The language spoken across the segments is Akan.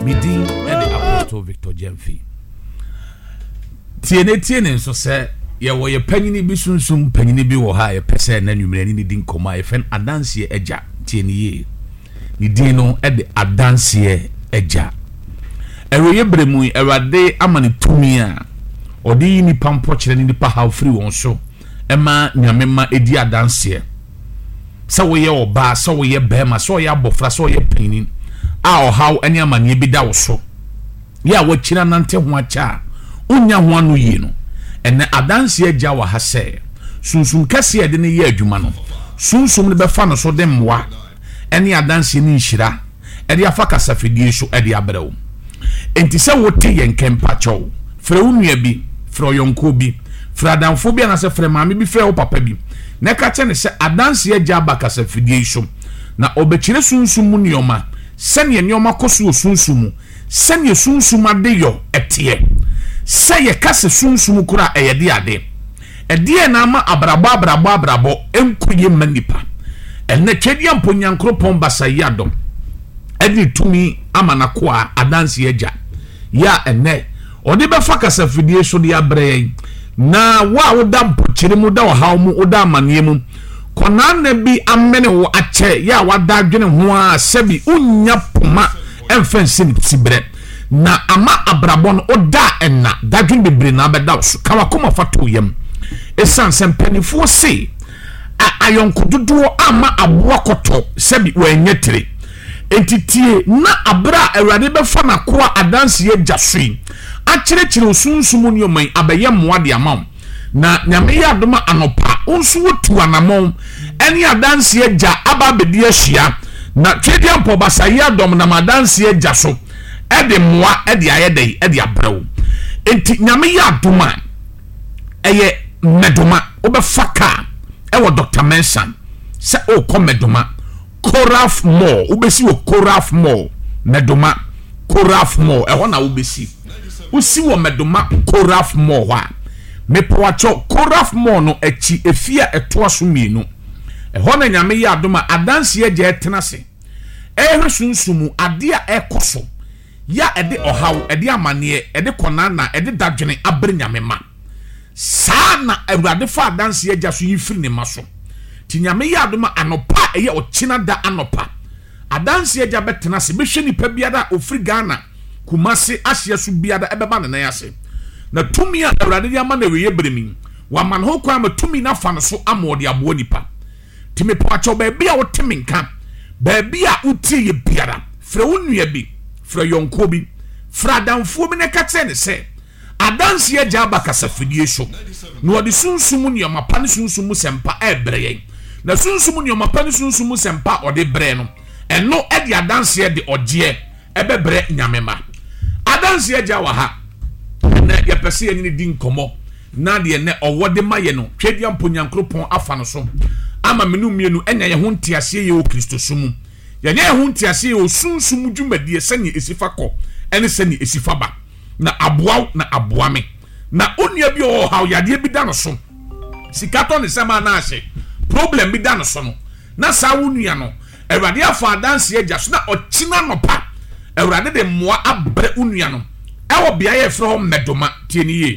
Midin and the Apostle Victor Jemfi. Tiene so say ya wo ye panyini bi sunsum panyini bi wo ha ye pese na nwumrani ni din koma ye fen adanse eja tiene ye ni din no e de adanse eja eroye bremu erade amane tumi a odi ni pampo kire ni pa ha free won so ema nyamema edi adanse sa wo ye oba sa wo ye bema sa wo ye abofra sa wo ye panyini a o haw ani amane bi da wo so ya wo kira nante ho acha unya ho anu yi no ene adanse agya wa ha se sunsum kase ede ne ye adwuma no sunsum ne befa no so de mwa ene adanse ni nhira ede afa kasafedie so ede abrewo enti se wote ye nkempa chow frɛ unua bi frɛ yonko bi frɛ adanfo bi na se frɛ maame bi frɛ wo papa bi ne ka che ne se adanse agya ba kasafedie so na obekire sunsum mu nioma sene nioma koso sunsum sene sunsum ade yo etie say kase sunsum kura eyede ade ede na ama abrabo enkuye manipa ene twediam ponyankropon basayadom edi tumi amanako a adanse agya ya ene odi befa kase fidie so de abrey na wa woda mpokyere mu da haw mu oda amane mu kona na bi amene wo ache ya wada adwene ho a sebi unya poma emfensin sibre na ama abrabon oda enna dadwin bebre na beda so kawa koma fato yam esan sempanifo se ayonkododo ama aboa koto sebi wanyetere entitie na abra awrade befa na ko adanse agya sui akyerechire osunsumu nyoman abaye moade amam na nyame ya doma anopa onsu wotu anamon eni adanse agya aba bedi ahia na twediam po basaya dom na adanse agya so ede moa ede ayedei ede abrew enti nyame ya doma eye medoma obefaka ewo Dr. Mensan se o ko medoma Koraf Mall ubesi wo Koraf Mall medoma Koraf Mall e ho na ubesi usi wo medoma Koraf Mall wa me poacho Koraf Mall no echi efia eto aso mienu e ho na nyame ya doma adanse agya etenase sunsumu ade a ekoso ya ede ohaw ede amane ede konana ede dadwene abre nyamema sana awrade fa adanse agya so yifiri ne maso ti nyame ya adoma anopa eye okina da anopa adanse agya betena se behwe nipa biada ofiri Ghana Kumasi Asia so biada ebeba ne nan ase na tumi a awrade ya ma na weye bremi wa man ho kwa ma tumi na fa no so amode abo nipa ti me pacho ba bia wo teminka ba bia utie ye biada frɛ unua bi frɛ yonko bi frɛ adanfo bi ne ka tse ne se adanse agya ba kasafidie so no odi sunsum nioma pa ne sunsum sempa ebreye na sunsum nioma pa ne sunsum sempa odi bre no eno edi adanse de ogye ebebre nyamema adanse agya wa ha na ye pese ye ni din komo na de ne owode maye no twedi amponyankropon afa no so ama menu mienu enya ye ho ntiase ye o Kristo sumu ye nya ye ho ntiase ye o sunsum dwumadie sene esifa kɔ ene sene esifa ba na aboa na aboame na onua bi o haw yade bi da no so sikato ne sema na ahye problem bi da no so no na sa wonua no awrade afa adanse agya so na okina no pa awrade de moa abre onua no ewo bia ye frɛ ho medoma tieniye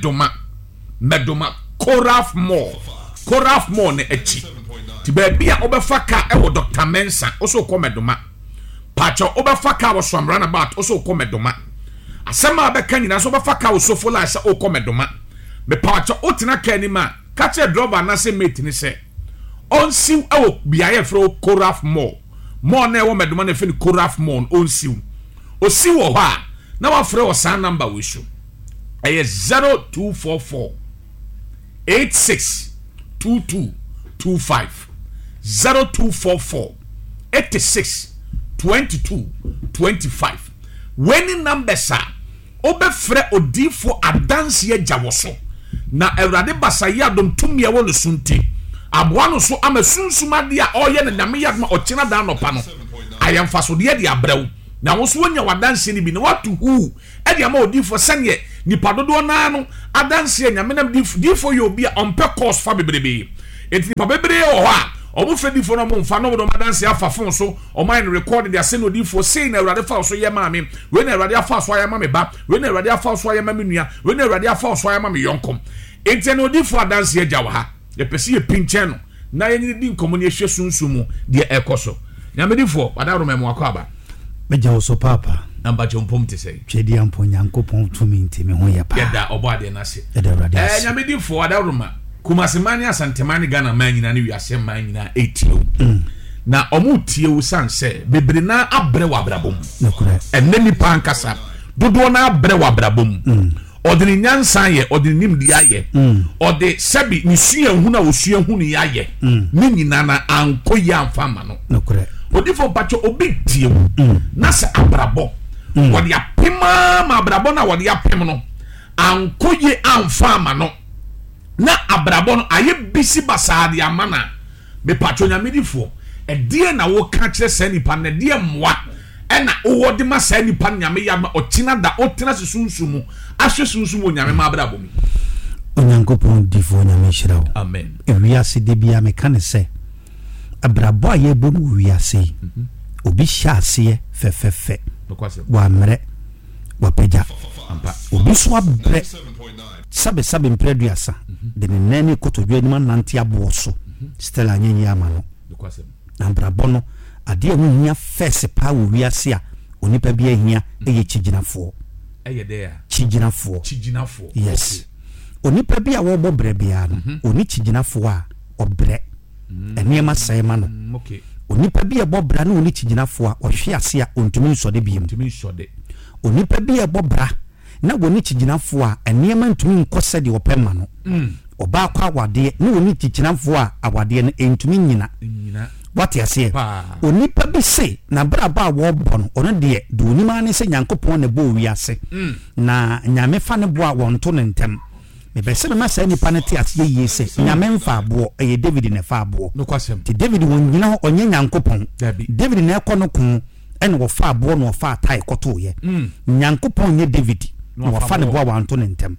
medoma Koraf Mall ne echi ti ba bia obefa ka ewo Dr. Mensa oso ko medoma pacho obefa ka wo swamrana bat oso ko medoma asema be kan nyina so obefa ka wo sofo la sha o ko medoma me pacho otina ka ni ma ka che driver na se mate ni se onsiw ewo bia ye frɛ Koraf Mall na ewo medoma na fe ni Koraf Mall onsiw osiw wo ha na wa frɛ wo san number we show eye 0244 862225 0244 862225 when numbers are obefre odifo adanse agya wo so na awrade basaya dom tumi ewo no sunti aboa no so ama sunsumade a oye na nyame yadma okina da anopa no ayamfaso de de abrew na wo so wonya wadanse ni bi na watu hu e de ama odifo sene nipa dodo na no adanse nyame na difo yo bi a ompe course fa bebrebe enti nipa bebrebe o ha omo fedi fo no mo mfa no madanse afa phone so o mind record their send odi fo say na Awurade fa so ye ma me we na Awurade afa so ye ma me ba we na Awurade afa so ye ma me nua we na Awurade afa so ye ma me yonkom enti na odi fo adanse agya wa ha ye pese ye pinche no na ye ni di nkomo ne hwe sunsumu de ekoso nyamedi fo wadaro memo akwa meja wo so papa namba jompom te say twedi ampo nyankopon tumi ntimi ho ye pa yeda obo ade na se nyamedi fo wadaro ma kumasemani asantemani Ghana manyina ne wiase manyina etio na omu tie wo sanse bebre na abre wa brabom eneni pankasa dodo na abre wa brabom odini nyansa ye odini nimdi aye ode sebi ni sua hu na osua hu ni aye ni nyina na ankoye amfama no nokure odifo pacho obi tie na se abrabo wode apema ma abrabo na wode apem no ankoye amfama no na abrabo no aye bisi basade amana me pacho nyamedifo edie na wo ka kire sanipa na die mwa ena wo de ma sanipa nyame ya ma otina da otina susunsumu ahwe sunsumu nyame ma abrabo mi onyankopon difo nyame shirawo amen ewiase de bia me kan se abrabo aye bonu wiase obi hyase fefefe wa mre wa peja obi so abre sabe mpreduasa de nene kotodwe ni manante aboso stella nyenye amano abrabo no ade hu hia fese pa wo wiase a onipa bia hia eye chiginafo eye there chiginafo yes onipa bia wo bobre bia no oni chiginafo a obre enema sai ma no okay onipa bia bobra na oni chiginafo a ohwe ase a ontumi nsode biem onipa bia bobra na woni chiginafo a enema ntumi nkose de opema no oba kwa awade na woni chiginafo a awade no entumi nyina what you say onipa bi se na braba wo bono ono de oni ma ne se nyankopon ne bo wiase na nyame fa ne bo a wonto ne ntem me be se me ma sa nipa ne te ase yie se nyame mfa abo e David ne fa abo no kwasem ti David won nyina onye nyankopon David ne ekono kun ene wo fa abo no fa atai koto ye nyankopon nye David no wa fa ne bo a wonto ne ntem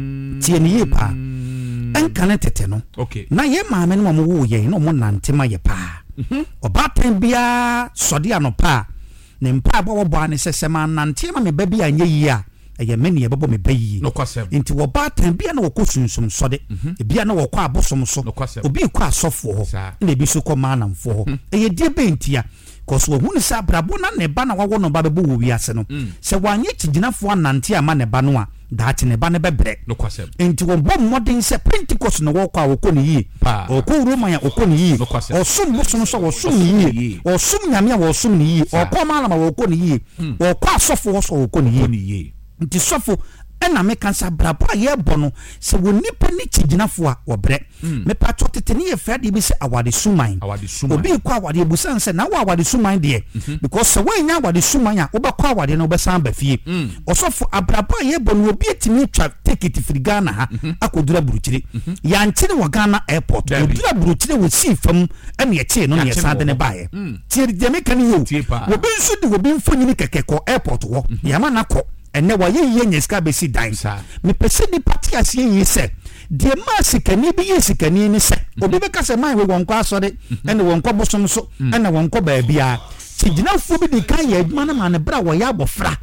ti ene ye pa enkane tete no okay na ye ma me no mo wo ye no mo nante ma ye pa obaten bia sodi anopa ne mpa bo ane sesema nante ma me ba bia nye yi a eye me ne bebo me ba yi no kwasem nti obaten bia na wokosunsum sode bia na wokọ abosom so obi kọ asofo ho na bi so kọ manamfo ho eye die bentia koso ohunu sa brabo na ne ba na wawo no ba bebo wo wiase no se wanye chiginafo anante ama ne ba no a daati ne ba ne bebre no kwasem enti wo bom modern se Pentecost no wo kwa wokọ ne yi okọ Roma ya okọ ne yi osum bosom so osum ne yi osum nyame a osum ne yi okọ malama wokọ ne yi okọ asofo so wokọ ne yi nti sofo ena me kansa brabo aye bono se wonipa ni chiginafo a obre me pato tetene ye frade bi se awade suman obi kwa awade ebusan se na awade suman de because se wanya awade suman a obekwa awade na obesan ba fie osofo abrabo aye bono obi etimi twa ticket free Ghana ha akodura buruchire ya nchire wa Ghana airport odura buruchire wo si fam ene ye che no ne sande ne bae tie de me kan yo obi nso de obi mfonyini kekeko airport wo yama nako ene wa ye nyeska be si dan me pese ni party asie yi se de ma sikani bi ye sikani ni se obi be ka se man we wonko asode ene wonko bosom so ene wonko ba bia tiginafo bi di kan ye aduma na ma ne bra wo ya abofra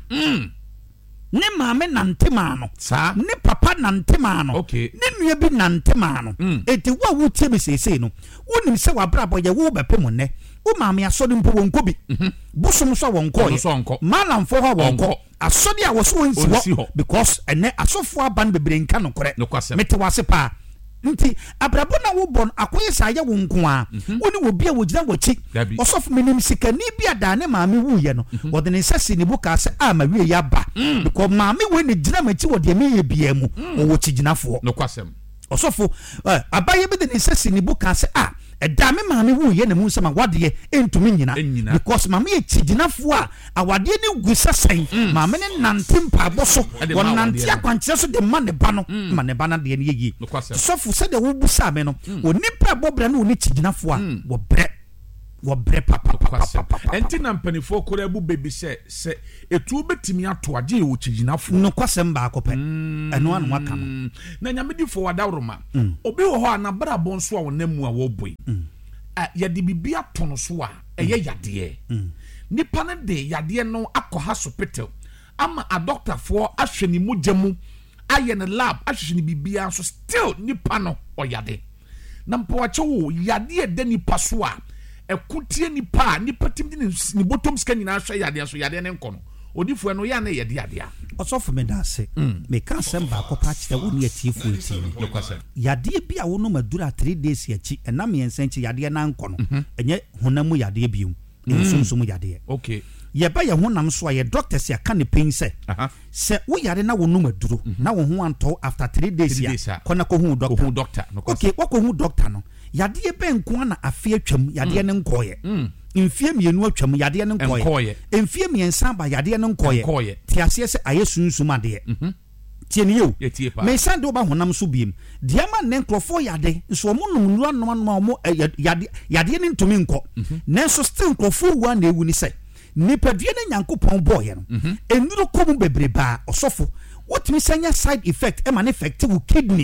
ne maame nante maano ne papa nante maano ne nua bi nante maano eti wa wo tie be sesei no wonim se wa bra bo ye wo be pem ne wo maame asode mpo wonko bi bosom so wonko ye malamfo ho wonko asode a wo so wonsi ho because ene asofo aban bebre nka no kore mete wase pa nti abrabo na wo bon akoye sa ya wonko a woni wo bia wo gina wachi osofo menim sikani bia da ne maame wuye no wo de ne sase ne buka se a ma wie ya ba because maame we ne gina machi wo de me ye bia mu wo chi ginafo no kwasem osofo abaye be de ne sase ne buka se a eda me maame wuye ne mu nsama wade entumi nyina because maame ye chi ginafo a awade ne gusa sen maame ne nante mpa boso won nante akwankyere so de ma ne ba no ma ne ba na de ne ye osofo se de wo busa me no onipa bobra na oni chi ginafo a wo bre papa enti na mpanifo kora bu bebi se etu betimi ato age wo chiginafo no kwasem ba akopɛ eno anu aka no na nyamedifo wadawroma obi wo ho anabra bonso a wonamu a wo boy yɛde bibia tono so a ɛyɛ yadeɛ nipa no de yadeɛ no akɔ hospital ama a doctor for ahwɛ ne mogya mu ayɛ ne lab ahwɛ ne bibia so still nipa no ɔyade na mpawakyɛ wo yadeɛ de nipa so a ɛkutie nipa tim ne bottom scan nyinaa hwɛ yadeɛ so yadeɛ ne nkɔ no odifo no ya na yɛde yadeɛ ɔsɔfo me da se me ka sɛm ba akɔ pa kyerɛ wo ne atiefo eti no yadeɛ bi a wo no madura 3 days akyi ɛnam yɛnsa nkyi yadeɛ na nkɔ no ɛnyɛ honam mu yadeɛ biom nsumsum yadeɛ okay yɛba yɛ honam so a yɛ doctors yɛ ka ne pain sɛ sɛ wo yare na wo no maduro na wo ho antɔ after 3 days ya kɔna kɔ hu doctor okay wakɔ hu doctor no yadeɛ bɛ nko na afi atwam yadeɛ ne nkɔyɛ mfie mienu atwam yadeɛ ne nkɔyɛ mfie miensa ba yadeɛ ne nkɔyɛ ti aseɛ sɛ ayɛ sunsum adeɛ tie ne yo me san de oba honam so biem deɛ ma ne nkrɔfo yade nso ɔmo nom nura nom ɔmo yadeɛ ne ntumi nkɔ nanso still nkrɔfo wu na ewu ni sɛ nipadua ne Nyankopɔn bɔɔyɛ no enuro kɔm bebreba ɔsɔfo wotumi sanya side effect e ma ne effect wo kidney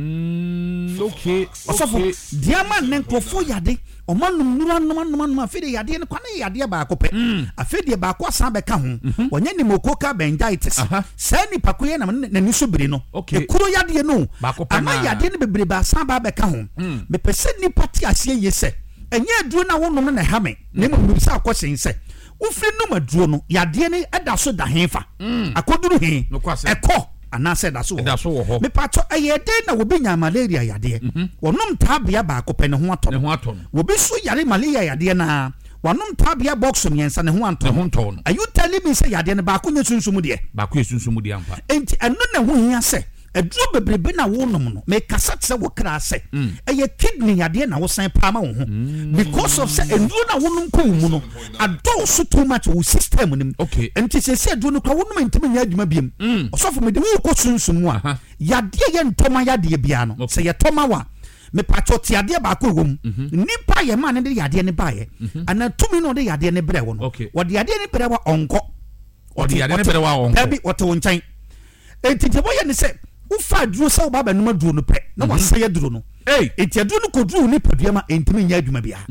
okay ɔsɔfo deɛ ma ne nkrɔfo yade ɔmo nom nura nom afei de yadeɛ ne kwane yadeɛ ba akɔpɛ afei de ba akɔ asan bɛka ho wɔnyɛ ni mokoka meningitis saa nipa ko yɛ na n'ani so bere no ekuro yadeɛ no ama yadeɛ ne bebreba asan ba bɛka ho mepɛ sɛ nipa ti aseɛ yɛ sɛ ɛnyɛ aduro na wo nom na ha me ne mo bisa akɔ sen sɛ ufiri no maduro no yadeɛ ne ɛda so da hefa akoduru he ɛkɔ anase da so wo me pato ɛyɛ den na wo be nya malaria yadeɛ wonom tabia ba akɔpɛ ne ho atɔ wo be so yare malaria yadeɛ na wonom tabia box miensa ne ho antɔ are you telling me say yadeɛ ne ba akɔnya sunsum deɛ ampa enti ɛno na ho hia sɛ eduro bebrebe na wo nom no me kasa tse wo kra sɛ ɛyɛ kidney yadeɛ na wo san pa ma wo ho because of sɛ enduro na wo nom ko mu no adɔ so too much wo system nim enti sɛ eduro no kwa wo nom ntimi nya adwuma biem ɔsɔfo me de wo ko sunsum mu a yadeɛ yɛ ntɔma yadeɛ bia no sɛ yɛ tɔma wa me pato ti yadeɛ ba ko wom nipa yɛ ma ne de yadeɛ ne ba yɛ ana tumi no de yadeɛ ne brɛ wo no wo de yadeɛ ne brɛ wa ɔnkɔ tabi wɔte wo nkyɛn enti te boyɛ ne sɛ ufa duro sɛ wo baba numa duro no pɛ na wasɛyɛ duro no enti duro no koduro ne padua ma entimi nya adwuma bia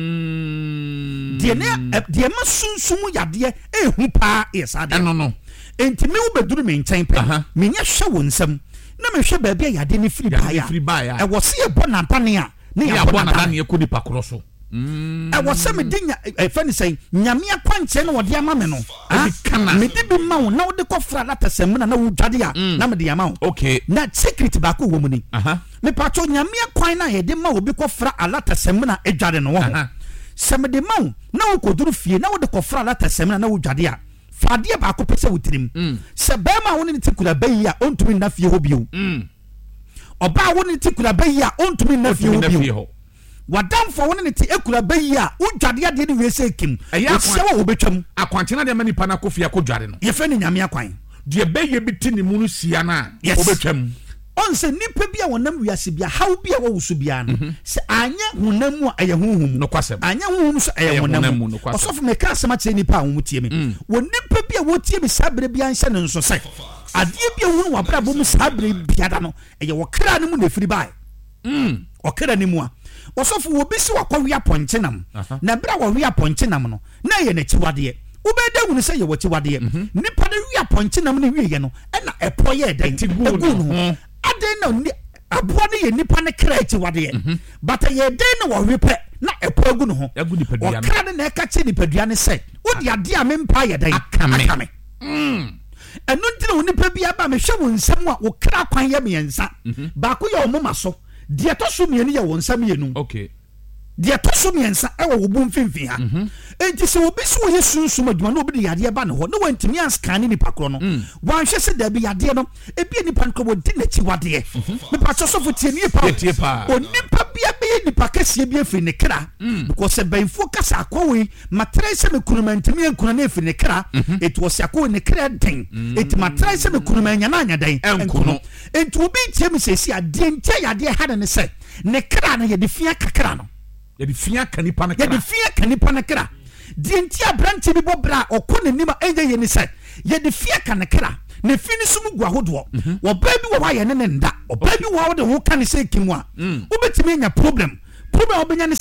deɛ ma sunsum yadeɛ ehu pa yesa de no enti me wo beduru me nkyɛn pɛ me nya hwɛ wo nsɛm na me hwɛ baabi yadeɛ ne firi baa ɛwɔ se yɛ bɔ nampane a ne yɛ bɔ nampane yɛ kodi pakoro so ɛwɔ sɛ me de fɛn sɛ nyame akwankyɛ na wɔde ama me no me de bi ma wo na wode kɔfra latasɛm na wo dwade a na me de ama wo na secret baako wɔ mu ni me pato nyame akwan na yɛde ma wo bi kɔfra alatasɛm na edwade no wɔ sɛ me de ma wo na wo koduru fie na wode kɔfra alatasɛm na wo dwade a fadeɛ baako pɛ sɛ wo tirim sɛ bɛrima wo ne te kura bayi a ontumi na fie hɔ bio ɔbaa wo ne te kura bayi a ontumi na fie hɔ bio wadamfo woni ne ti ekura bayi a udwade ade ne wese kim wo betwam akwankyena de ma nipa na kofia kodware no ye fe ne nyame akwan de bayi bi ti ne mu no sia na wo betwam on se nipa bia wonam wiase bia haw bia wo wusu bia no se anya honam mu a ye honhum no kwasem anya honhum so ye honam mu osofo me ka asema kire nipa a wo mutie me wo nipa bia wo tie me sabre bia nhyɛ ne nso sɛ adeɛ bia wo no wabra bom sabre bia da no ye wo kra ne mu na firi bae okra ne mu a osofo wo bi si wakɔ wia ponkenam na bra wo wia ponkenam no na ye na chiwade ubeda wu sɛ ye wo chiwade nipa ne wia ponkenam ne wie ye no ɛna ɛpɔ ye den egu no aden na ni aboa ne ye nipa ne kra chiwade but ye den na wo wepɛ na ɛpɔ egu no ho okra ne na ɛka che nipadua ne sɛ wodi ade a mempa ye den akame ɛno ntine wo nipa bia ba me hwɛ wo nsɛm a wo kra kwan ye miensa baako ye omoma so deɛ to so mienu yɛ wɔn nsam yenu deɛ to so miensa ɛwɔ wo bu mfimfin ha enti sɛ obi so yɛ sunsum adwuma na obi de yadeɛ ba ne hɔ na wantimi anskane nipa koro no wanhwɛ sɛ da bi yadeɛ no ebi nipa no wodi n'akyi wadeɛ nipa so fo tie nipa onipa bia bɛyɛ nipa kɛseɛ bi afiri ne kra because bɛnfo kasa akɔwe matre sɛ me kunuma ntimi ankuna na afiri ne kra it was akɔwe ne kra den enti matre sɛ me kunuma anya na anya den enkono enti obi tie me sɛ si adeɛ ntia yadeɛ ha ne sɛ ne kra no yɛ de fia kakra no yɛ de fia kanipa ne kra yɛ de fia kanipa ne kra die ntia branche bi bɔ bra ɔkɔ n'anim ɛyɛ yɛ ne sɛ yɛ de fia kanekra ne fi ne sum gu ahodoɔ ɔbaa bi wɔ hɔ ayɛ ne nda ɔbaa bi wɔ hɔ de ho ka ne sɛ kimu a wobɛtumi anya problem obɛnya ne sɛ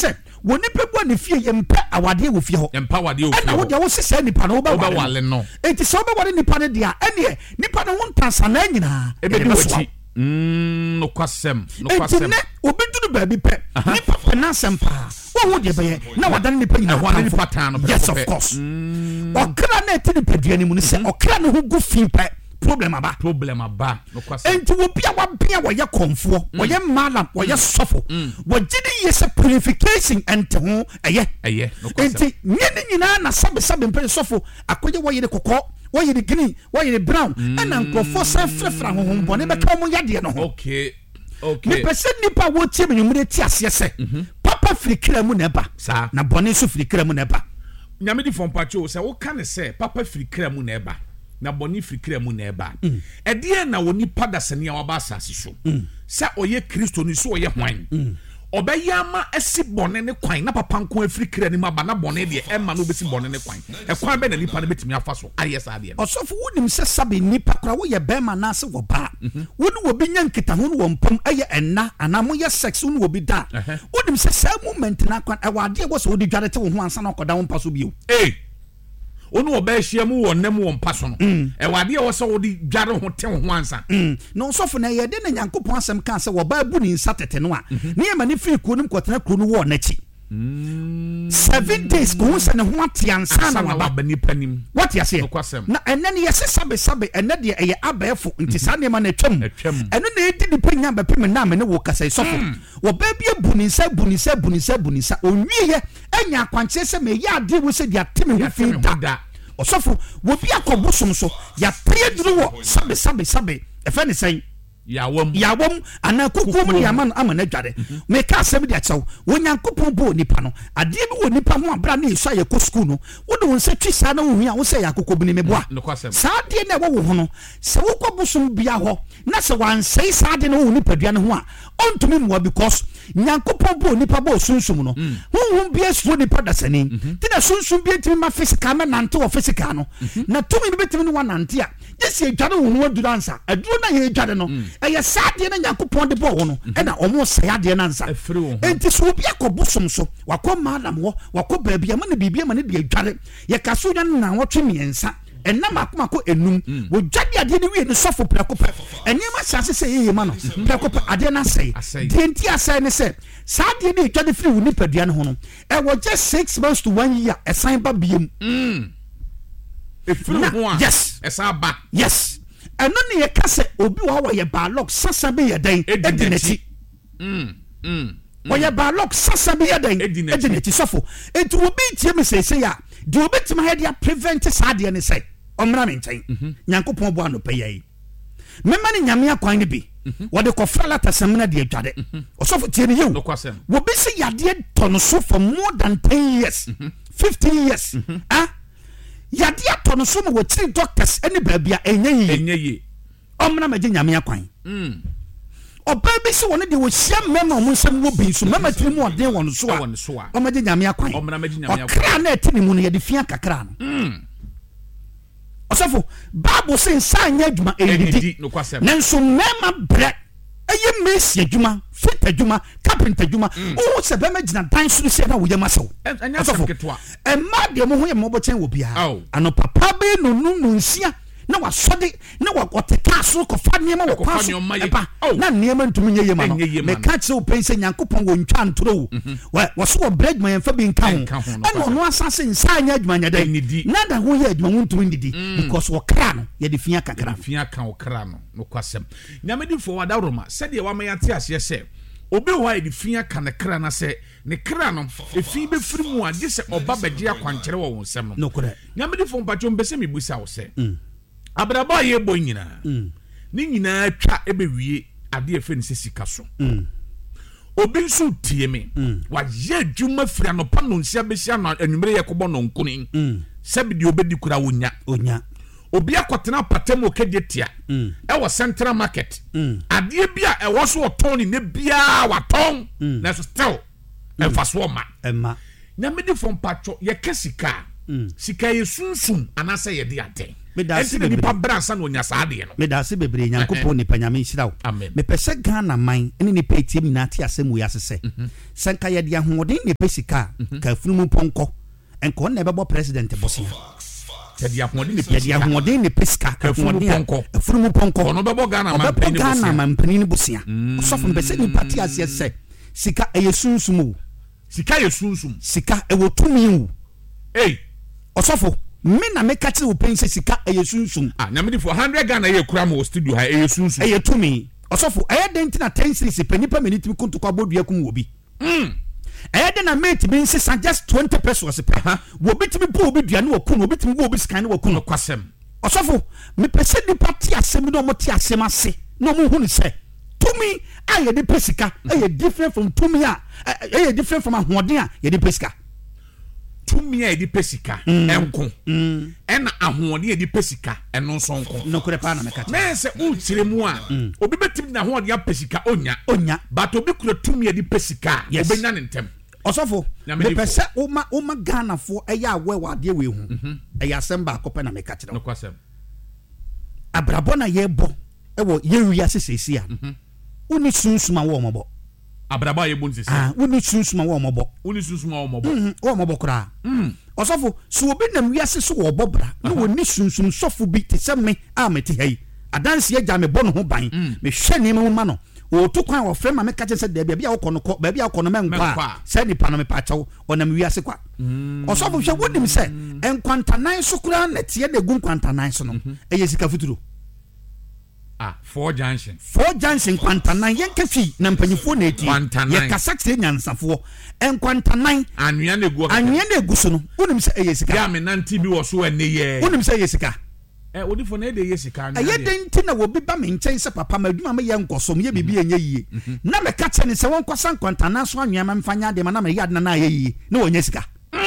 woni pe bo ne fie ye mpa awade wo fie ho mpa awade wo fie ho na wo de wo sese nipa no wo ba wale no enti so ba wale nipa ne dia ene nipa no ho ntansa na nyina ebe di wachi no kwasem enti ne obi duru ba bi pe nipa pe na sempa wo de be na wadan nipa nyina ho ne nipa tan no yes of course okra na eti nipa duane mu ne se okra no ho gu fi pe problem aba no kwasem enti wo bia wa bia wo ye konfo wo ye malam wo ye sofo wo gidi ye se purification ente ho eye no kwasem enti nyina na sabe mpe sofo akoye wo ye de kokko wo ye de green wo ye de brown na nkofo se frefra ho bone be ka mo yade no ho okay me pese nipa wo tie me nyumre ti ase se papa frikira mu na ba na bone so frikira mu na ba nyame di fompacho se wo ka ne se papa frikira mu na ba na boni frikira mu na eba ede na woni pada sene ya waba asase so se oye kristo ni so oye hwan obeyama esi bone ne kwan na papa nko afrikira ni maba na bone de ema no besi bone ne kwan e kwan be na nipa ne betimi afa so ayesa de osofo wonim se sabe nipa kra wo ye bema na se wo ba woni wo bi nyankita ho no wo mpam aye enna ana mo ye sex woni wo bi da wonim se sa moment na kwan e wade wo so wo di dwarete wo ho ansa na koda wo mpaso bio onu obehia mu wonam won paso no e wade wo so wo di dware ho te ho ansa no sofo na ye de na Nyankopon asem kan se wo ba bu ni nsatete no a ne ye mani free ko nim kotena kro no wo na chi 7 days ko se ne ho ate ansa na wa ba ni panim what ya say na enne ne ye se sabe enne de ye abefo nti sa ne ma na twam enne na edi ni panya ba pem na me ne wo kasa sofo wo ba bia bu ni sa onwie enya akwanche se me ya ade wo se dia teme ho fi da osofo wo bia kobosom so ya pie duru wo sabe e fa ne sai yawom ana kukum ni amana dware me ka asem de achew wonyankopon bo nipa no ade bi wo nipa ho abra na iso aye ko school no wo de won se twisa na wo hia wo se yakoko bi ni meboa sa de na wo ho no se wo kobosom bia ho na se wansei sa de no wo nipa dua no ho a ontumi mo because nyankopon bo nipa bo sunsum no honhom bia so nipa dasani ti na sunsum bia timi ma physical ma nante wo physical no na tumi bi betimi no wa nante a yesi edware wo ho aduransa aduro na ye edware no eye saade na Nyankopon de bo wo no e na omo sayade na nsa enti so obi akobosom so wakoma adam wo wakoba bia ma na bibia ma na de adware ye kaso nya na wotwe miensa enam akomako enum wo dwade ade ne wie ne sofo prekope enyema sase se yeye ma no prekope ade na sei de enti asai ne se saade ne dwade firi wo ni padua ne ho no e wo just 6 months to 1 year esan ba biem efiri ho a yes esa ba yes eno ne ye kase obi wa ye balok sasa be ye den edinati wo ye balok sasa be ye den edinati sofo etu obi tie me say ya de obi tima he dia prevent saade ne say omra me nten Nyankopon bo anopa yai mema ne nyame akwan ne bi wo de kofra la tasam na de adwade osofo tie ne yew wo be se yade tono so for more than 10 years 15 years yade atono so mo wotiri doctors ene baabia enye omna maje nyame akwan oba bi se woni de wo hia mema mo nsem wo bi so mema tiri mu odin won so a o maje nyame akwan omna maje nyame akwan okra na etini mu no ye de fia kakra no osofo bible say sanya adwuma edidi nanso mema bre eye mesi adwuma fit adwuma carpenter adwuma o se be magina dan so se na wo ye masew osofo ma de mo ho ye mo bo chen wo bia ano papa be no nsia na wasode na wakoteka so ko fa niema wo kwaso eba na niema ntumi nye yema no me ka che o pense Nyankopon wo ntwa ntoro wo so wo bread man fa bi nka ho ana no asase nsanya adwuma nya dai na da ho ye adwuma wo ntumi ndidi because wo kra no ye de fia kakra fia kan wo kra no kwasem nyamedi fo wada roma se de wa mayate ase se obi wa de fia kan kra na se ne kra no efi be firi mu a je se oba bagye akwankyere wo wonsem no nyamedi fo mpacho mbese mebusa wo se abraba ye bo nyina ni nyina twa ebewie ade efe ne sika so obi nso tie me wa ye adwuma firi anopa no nsia besia na anwumere ye kobɔ no nkuni sabi de obedi kura wonya obi akotena patem okedietia e wo central market ade bia e wo so oton ni ne bia waton na so still e faso na medi fom patcho ye kesika sika ye sunsum anase ye de ade ɛnti na nipa bransa no nya saade no me da se bebre nyankopɔ nipa nyame nhyira wo me pese Ghana man ene nipa etiem na ate asem wo yasese senka ye de ahoɔden ne pesika ka funumu pɔnkɔ enko na bɛbɔ president bosia yɛde ahoɔden ne pesika ka funumu pɔnkɔ ɔno bɛbɔ Ghana man panin bosia ɔsɔfo me pese nipa te ase sɛ sika ɛyɛ sunsum wo sika ɛwɔ tumi wo ɔsɔfo me na me kati wo pense sika ɛyɛ sunsum nyame for 100 Ghana ɛyɛ kura mo studio ha ɛyɛ sunsum ɛyɛ tumi ɔsɔfo ɛyɛ den tina 10 series panipa menitimi kuntukwa bodua kum wo bi ɛyɛ den na mate bi nsesa just 20 pesos pe wo bitimi po obi dua ne wo kun obi timi wo obi scan ne wo kun kwasɛm ɔsɔfo me pese nipa ti asɛm no mo ti asɛm ase no mo hu ne sɛ tumi a yɛ de pesika ɛyɛ different from tumi a ɛyɛ different from ahoɔden a yɛ de pesika tumi a yɛ de pesika ɛnko ɛna ahoɔden yɛ de pesika ɛno nso nko no kure pa na meka na sɛ ukyire mu a obi betim na ahoɔden ya pesika onya but obi kura tumi yɛ de pesika obenya ne ntem ɔsɔfo me pese uma Ghana fo ɛyɛ awe wade we hu ɛyɛ asɛm ba akɔpɛ na meka kyerɛ no kwasɛm abrabɔ na yɛ bɔ ɛwɔ yɛ wiya sesesi a uni sunsuma wo mɔbɔ abraba ye bon sisi uni sunsuma wo mɔbɔ wo mɔbɔ kra ɔsɔfo so obi nam wiase so wo bɔbra na woni sunsum sɔfo bi te sɛ me a mete hai adanse agya me bɔ no ho ban me hwɛ ne mu ma no o to kwan wo frɛ ma me ka kyɛ sɛ da bia wo kɔ no kɔ bia wo kɔ no menkwa sɛ nipa no me pa kyɛw ɔnam wiase kwa ɔsɔfo hwɛ wonim sɛ enkwantanan so kra na tie de gu nkwantanan so no ɛyɛ sika futuro Four junction kwantanan yen kafi na mpanyifo na eti ye kasa kire nyansafo enkwantanan anwea na egu so no wonim se eye sika ya me nanti bi wo so ene ye wonim se eye sika odifo na ede ye sika anwea ye den ti na wo bi ba me nkyɛn se papa ma adwuma me ye nkosom ye bibi enye yie na me ka kyɛ ne se won kwasa nkwantanan so anwea ma mfanya de ma na me yade na ye yie na wonye sika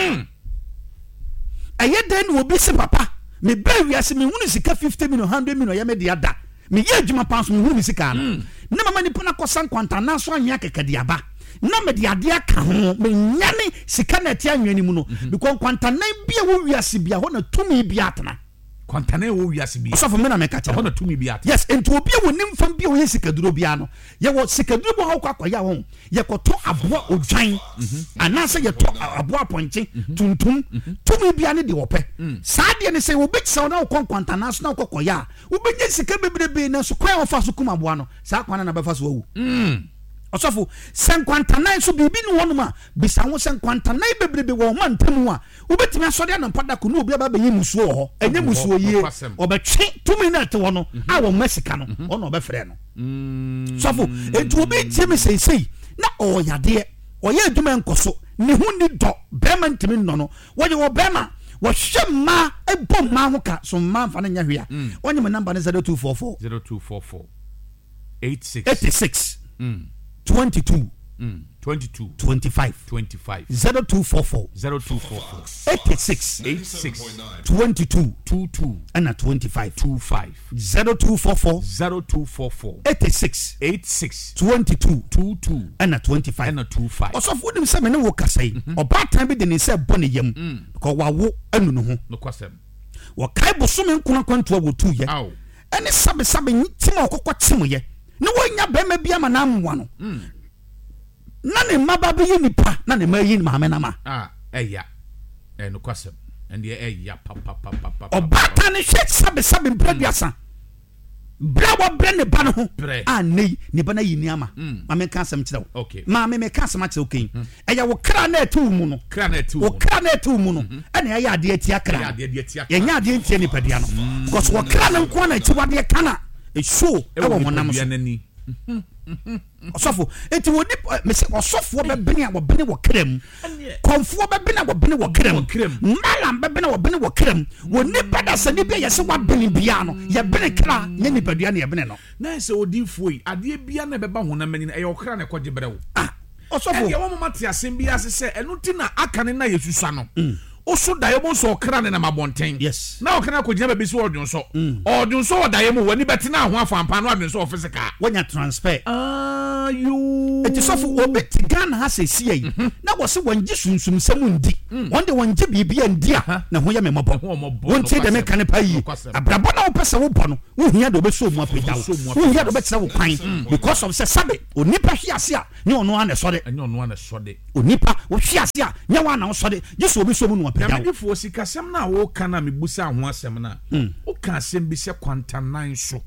aye den wo bi se papa me ba wiase me hunu sika 50 million 100 million ye me de ada me ye adwuma panso me hunu sika no na mama ni pona kosa nkwanta na so anwea kekade aba na me de ade aka ho me nyane sika na tia anwea ni mu no because nkwanta na bia wo wiase bia ho na tumi bia atena kwanta na wo wiase bia so for me na me ka ho na tumi bia atena yes ento obi wo nim fam bia wo ye sika duro bia no ye wo sika duro bo ho kwakwaya ho ye koto aboa odwan ana se ye to aboa ponche tuntum tumi bia ne de wope saade ne se wo bi tse na wo kwanta na so na kokoya wo be nye sika bebrebe na so kwan ofa so kuma aboa no sa kwan na befa so awu ɔsɔfo senkwanta so bibi no wɔnom a bisa ho senkwanta bebrebe wɔ man tamu a wobetimi asɔre anompada ko no obi aba bɛyi musuo hɔ enye musuo yie ɔbɛtwe tumi na te hɔ no a wɔ masika no ɔno ɔbɛfrɛ no sɔfo etu obi tie me sei na ɔyade ɔyɛ adwuma nkɔso ne ho ni dɔ bɛma ntimi nno no wɔye wɔ bɛma wɔhwɛ ma ebɔ ma ho ka so ma mfa no nya hwea wɔnye me number no 0244 86 22 25 0244 86 22 and 25 0244 86 22 and 25 also for them say me ne wo kasai oba tan bi de ne say bɔ ne yam because wawo anu no ho no kwasɛm wo kai bosome nkuna kwanto wo tu ye ɛne sabe ntima okokɔ timoye ne wonya bɛma bia ma na amwa no na ne maba bi yi nipa na ne ma yi maame na ma ɛya no kwasɛm ɛnde ɛya papa ɔbata ne hwɛ sabe mpraduasa bra wo bre ne ba no ho nei ne ba na yi ni ama maame ka asɛm kyerɛ wo maame me ka asɛm kyerɛ wo ken ɛya wo kra na etu mu no wo kra na etu mu no ɛna ɛya ade atia kra yɛnya ade ntia nipa dia no because wo kra na nko na eti wade kana esuo ɛwɔ monam so ɔsɔfo eti woni me se ɔsɔfo bɛbene a wɔbene wɔ kram kɔnfo bɛbene a wɔbene wɔ kram malam bɛbene a wɔbene wɔ kram woni bada sɛ ne bia yɛse wabene bia no yɛbene kra nye nipadua ne yɛbene no na sɛ odinfo yi adeɛ bia na bɛba honam ani ɛyɛ ɔkra na ɛkɔgye brɛ wo ɔsɔfo ɛyɛ wɔn mama te asɛm bia sɛ ɛno ti na aka ne na yɛsusa no oso daye mo so okra ne na mabonten yes na okra ko gyina baby so odwonso wɔ daye mo wani bɛtena ho afampa no adwonso ofisika wonya transfer you eti sofo obi ti Ghana ha se sie yi na wo se wonje sunsum sem ndi wonde wonje bibia ndi a na ho ya memabo wonte de meka ne pa yi abrabo na wo pese wo bo no wo hia de obeso mu apeda wo hia de obetira wo kwan because of se sabe onipa hwiase a ne ono ana sode onipa wo hwiase a nya wa na wo sode jesu obeso mu no apeda na medifo sikasem na wo kana mebusa ho asem na wo ka asem bi se kwantanan so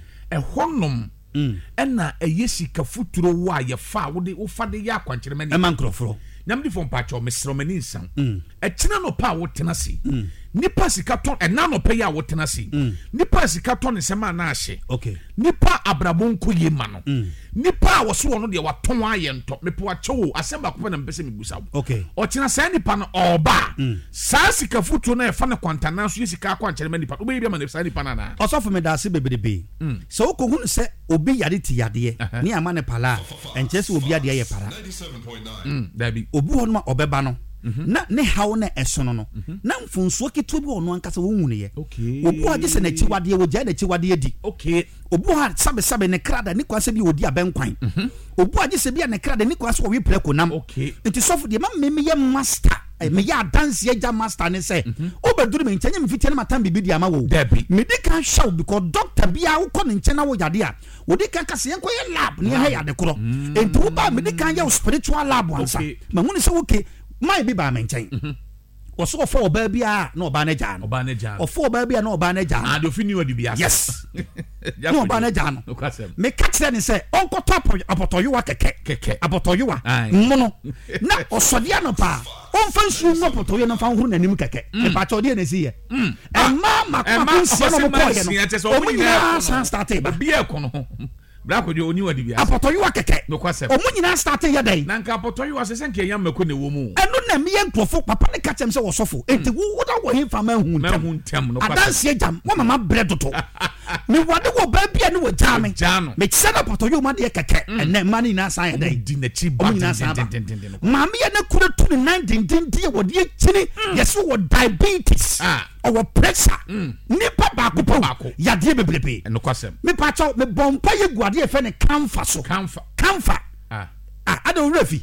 honom ena eyesika futuro wo ayefa wo fa de ya kwankyerema ni emankrofro nyamdi fo mpacho mesromani nsan ekyina no pa wo tenase nipa sika ton ena no pa ya wo tenase nipa sika ton nsema na ahye okay nipa abrabon nkoye ma no nipa wo so no de waton aye nto mepo achewo asemba ko na mpese mebusa wo okay okyina sa nipa no oba sa sika futuro na efa ne kwantana so sika kwankyerema nipa wo be bia ma ne sa nipa na osofo me da se bebrebe so ko hu se obi yade ti yade ni ama ne pala enche se obi yade ye para 97.9 dabi obi honma obeba no na ne hawo na esono no na mfunso keto bi ono ankasa wo hunu ye obu age se na chiwade wo gya na chiwade di okay obu ha sabe ne krada ni kwase bi odi abenkwan obu age se bi ne krada ni kwase wo wi preko nam okay nti sofo de ma me ye master me ya dance ye ja master ne se obeduru me nkyanya me fitie na matam bibi di ama wo me di kan show because doctor bia wo ko ne nkyana wo yade a wo di kan kase yenko ye lab ne ha yade kro enti wo ba me di kan ye spiritual lab ansa ma hunu se okay my be ba me nkyɛn oso for oba bia na oba na gya no ofo oba bia na oba na gya and ofini wadi bia yes na oba na gya no me ka kyerɛ ne sɛ onkoto apotoyowa keke apotoyowa mono na osodia no pa onfa nsu no apotoyo no fa huru nanim keke me pa kyɛ odi na si ye ma kunsia no mo kɔ ye no omunyina san start ba bia kono Brako jo oni wadi bia apotoyowa keke no kwasem omunyina start ye dai na nka apotoyowa se senke yam mako ne wo mu eno na me yenkrofo papa ne ka kyem se wo sofo enti wo da wo hemfa ma hu ntem no kwasem adanse jam wo mama bread to me wade wo ba bia ne wo jame me kyse na apotoyowa de keke ene mani na san ye dai di na chi ba mama ye na kura tu ne 19 die wo de chini yes wo diabetes or pressure nipa ba ko yade bebrebe no kwasem me pa chaw me bompa ye guade e fe ne kamfa so kamfa ado refi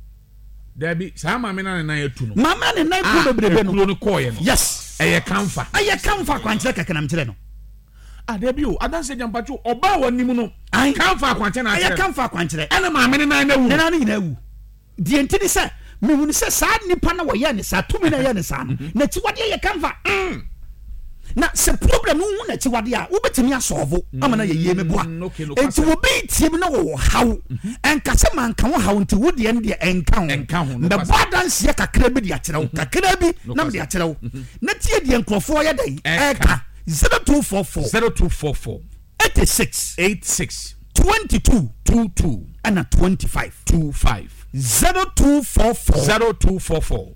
Debi sa mama na na etu no mama ne na etu bebrebe no koye no yes eye kamfa kwankyere keke na mkyere no debi o adanse jampacho oba wanim no kamfa kwankyere na eye kamfa kwankyere ene mama ne na wu ne na nyina wu die ntini se me hu ne se sa nipa na wo ye ne sa tumi na ye ne sa no na ti wade ye kamfa na se problem hu na ti wade a wo betimi asolve ama na ye ye meboa enti wo be tie mi na wo haw enka se man kan wo haw nti wo de ne enka ho be badance ye kakra bi de akyerɛ wo kakra bi na me de akyerɛ wo na tie de enkrofo ye dai eka 0244 86 22 and 25 0244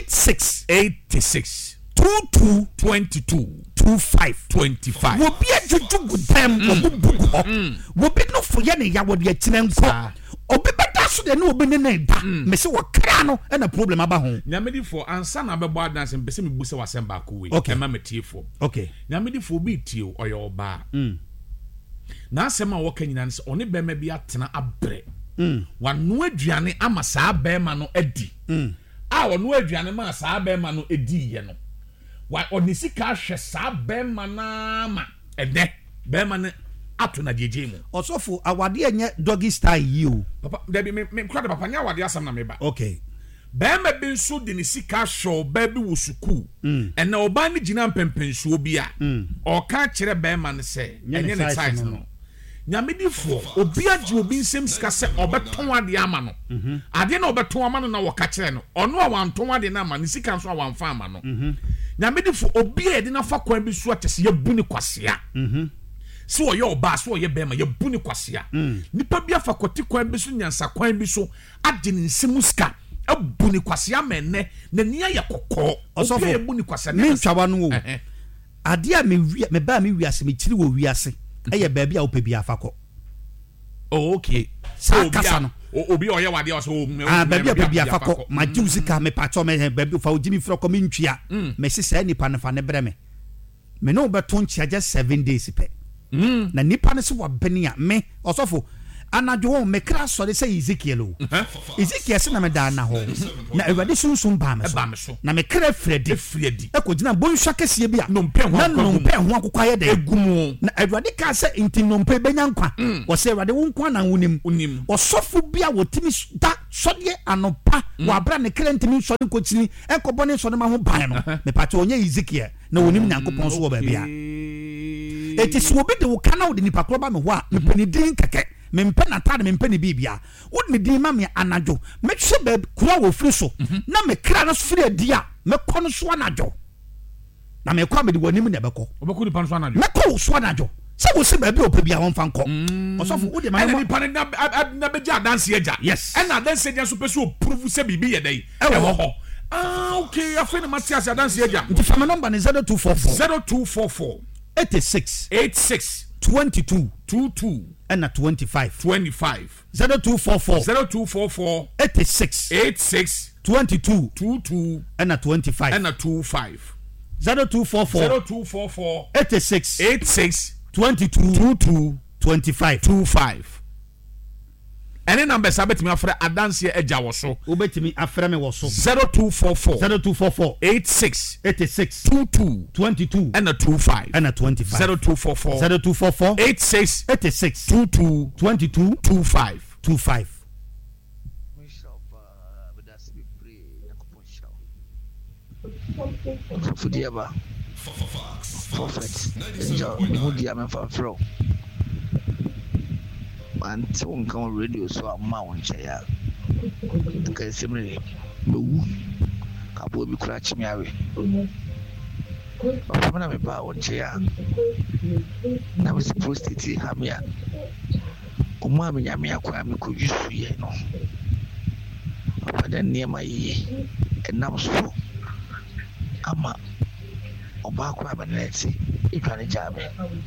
86 22 25 wo bi ajuju gudam wo bugu wo bi no fo ye ne ya wo de akyerɛ nko obi beta so de ne obi ne na da me se wo kra no na problem aba ho nyamedi fo ansa na bebo adanse mpese me bu se wasem ba ko we ema metiefo okay nyamedi fo bi tie oyo oba na asema wo ka nyina ne se oni bema bi atena abre wano aduane ama saa bema no adi wano aduane ma saa bema no edi ye no wa onisika hwe saa bema na ma ede bema ne ato na jeje mu osofo awade enye doggy style yi o papa debi me kwada papa nya awade asam na me ba okay bema bi nso de ne sika hwe ba bi wo suku ena oba ne gina mpempensuo bi a o ka kire bema ne se enye ne size no nyamedifo obi age obi nsem sika se obeton ade ama no ade na obeton ama no na woka kire no ono a wanton ade na ama ne sika nso a wanfa ama no nyamedifo obi ede na fa kwan bi so atese ya bu ni kwasea so oye oba so oye bema ya bu ni kwasea nipa bi afa koti kwan bi so nyansa kwan bi so ade ne nsem sika abu ni kwasea menne na nia ya kokko obi ya bu ni kwasea me ntwawa no wo ade a me ba me wiase me kiri wo wiase eye baabi a wo pebi afako okay so kasa no obi oye wade o so baabi a pebi afako ma jiusika me pato me baabi fa ojimi froko me ntwia me sisa nipa ne fa ne breme me no beto ntia just 7 days pe na nipa ne so wa benia me osofo anajo me kra so de say Ezekiel o Ezekiel se na me da na ho na Awurade sunsun ba me so na me kra fredi e ko gina bonhwa kese bia no mpe ho akokwa ye de egumu na Awurade ka se inti no mpe benya nkwa wo se Awurade wo nkwa na wonim osofo bia wotimi da sode anopa wo abra ne kra ntimi sode kochini enkobo ne sode ma ho ban no me pate onye Ezekiel na wonim Nyankopon so wo ba bia eti so obi de wo kana wo de nipa kro ba me ho a me pani din keke me mpe na tade me mpe ne bibia wo de din ma me anajo me hwe ba kura wo firi so na me kra na so firi adi a me kono so anajo na me kwa me de wonim na beko obeku nipa so anajo me ko so anajo se wo se ba bi opabia won fa nko osofo wo de ma nipa na beja dance eja yes na dance eja so peso prove se bibi ye dai e wo ho okay afeni Matias dance eja nti fama number ne 0244 86 22 and 25 0244 86 22 and 25 0244 86 22 25 any number sabetimi afra adanse eja wo so obetimi afra me wo so 0244 86 22 and 25 0244 86 22 25 Fudiaba Prophet Angel Mudia me for throw until on come radio so a mount chair okay similarly me kabo bi kura chimiawe opamana me ba on chair na we supposed to have me umma me nyame akwa me ko yusu ye no apadan niema yi enam so ama oba kwa baneti itwane jabe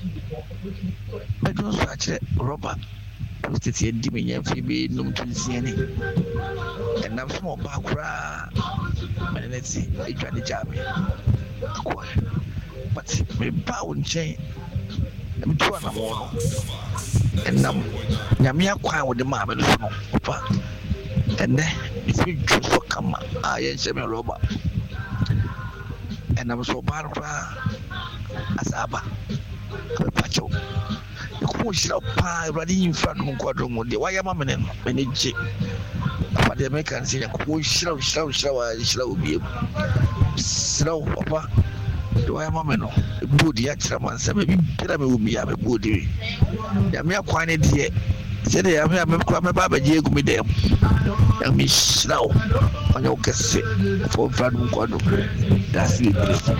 bedo so akire roba postiti endi me nyamfi be num tunsiani enam so oba kwa baneti itwane jabe akwa but me ba wonchen me tuwa na mo enam nyame akwa wo de ma be no so opa enne ifi juso kama ayen se me roba and I was so bad asaba pacho ko shira pa ready in front of kwadro mo de why am men manage but the American say ko shira obi slow papa do I am men no body ya tira man say be tira me obi ya be body ya me akwa ne de say de ya me kwa me baba je egu me dem ya me slow onye okese for front of kwadro that's it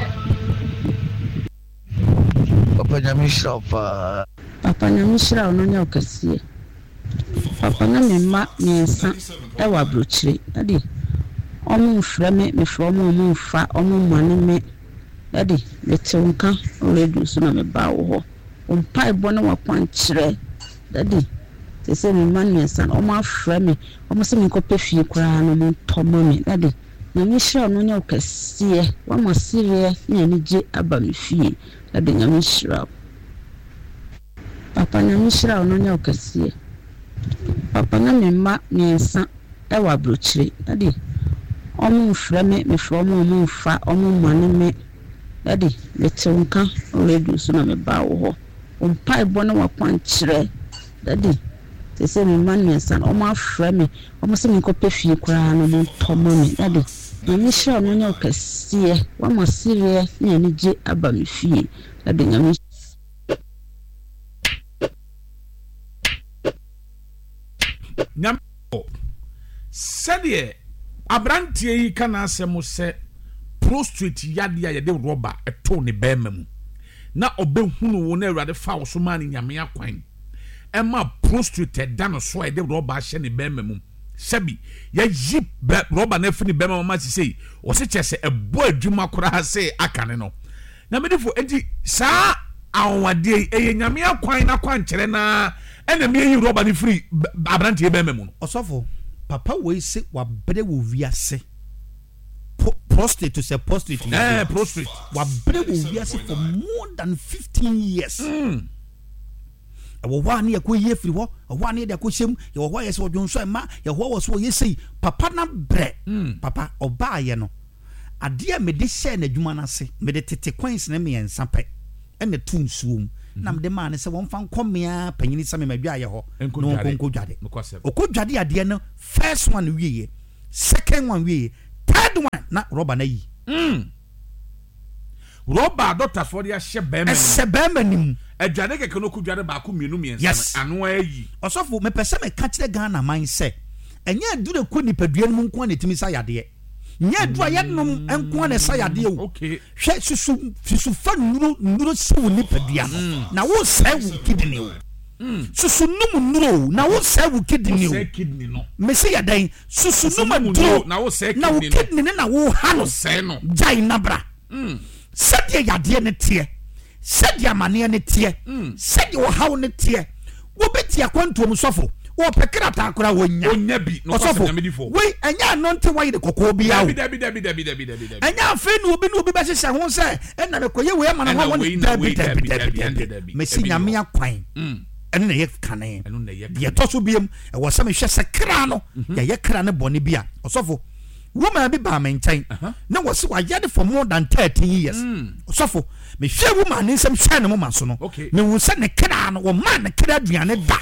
Papa Nyamishra ono nya okase Papa na me ma miensa e wa brochire ade omo mfra me mfra omo mfa omo mane me ade letonka redu so na me ba wo ho ompa ebo na wa kwankyere ade te se me ma miensa omo afra me omo se me kope fie kura no mo tomo me ade Nyamishra ono nya okase wa mo sire na ni je aba me fie ade Nyamishra Papa Nyamishra ono nya okase Papa na me ma miensa e wa brochire ade omo mfra me mfra omo mfa omo mane me ade letonka redu so na me ba wo ho ompa ebo na wa kwankyere ade te se me ma miensa omo afra me omo se me kope fie kura no mo tomo me ade Nyamishra ono nya okase wa mo sire na ni je aba me fie ade Nyamishra sɛdeɛ abrantie yi kana asɛm sɛ prostrate yade a yɛde rɔba ɛto ne bɛrima mu na ɔbɛhunu wo na Awurade fa wo so ma ne nyame akwan ɛma prostrate ɛda no so a yɛde rɔba ahyɛ ne bɛrima mu sɛbi yɛyi rɔba no afi ne bɛrima ma sisei ɔse kyɛ sɛ ɛbɔ adwuma koraa sɛ aka ne no na medefo enti saa awadeɛ ɛyɛ nyame akwan na kwankyerɛ na ɛna me yi rɔba no firi abrantie bɛrima mu no osofo papa we se wa bere wo wiase prostrate to say prostrate prostrate wa bere wo wiase for more than 15 years wo ho ani yakɔ yie firi ho wo ani de akɔ hyem ye wo ho yɛ se odwonso ema ye ho wo so yɛ sei papa na bre papa oba ye no ade me de share na adwuma na se me de tete coins na me yensa pɛ ene tu nsuom na me de ma ne se won fa nkomea panyini se me madwa ye ho no konkodwade okodwade ade no first one wiye second one wiye third one na rubber na yi rubber doctor for dia shebema nim adwade keke no kodwade ba ko mienu miensa yes. Anu ayi osofo me pese me ka kire Ghana man se enye adure ko nipadua no nko na timi sa yade nya adua yednom enko na sa yade o okay hwe susu fa nuro siwu nipadua na wo sai wo kidney o susu num nuro na wo sai wo kidney o me se yadan susu num nuro na wo sai kidney na wo ha no sai no jai nabra sadia yade ne tie sadia mane ne tie sadia wo hawo ne tie wo betia kwantom sofo wo pekira ta akora wonya bi no kwase nyamedifo we enya anonte waye de kokko bia o dabi enya afi no bi be hyehyɛ ho sɛ ɛna me koye we ama na ho dabi mesi nyame akwan ɛno na yɛ kane yɛ toso biem ɛwɔ sɛ me hwɛ sɛ kra no yɛ kra ne bɔne bia ɔsɔfo woman bi ba me nkyɛn na wɔ se wayɛ de for more than 13 years ɔsɔfo me hwɛ woman ne nsɛm hwɛ ne moma so no me hu sɛ ne kra no wɔ man ne kra aduane da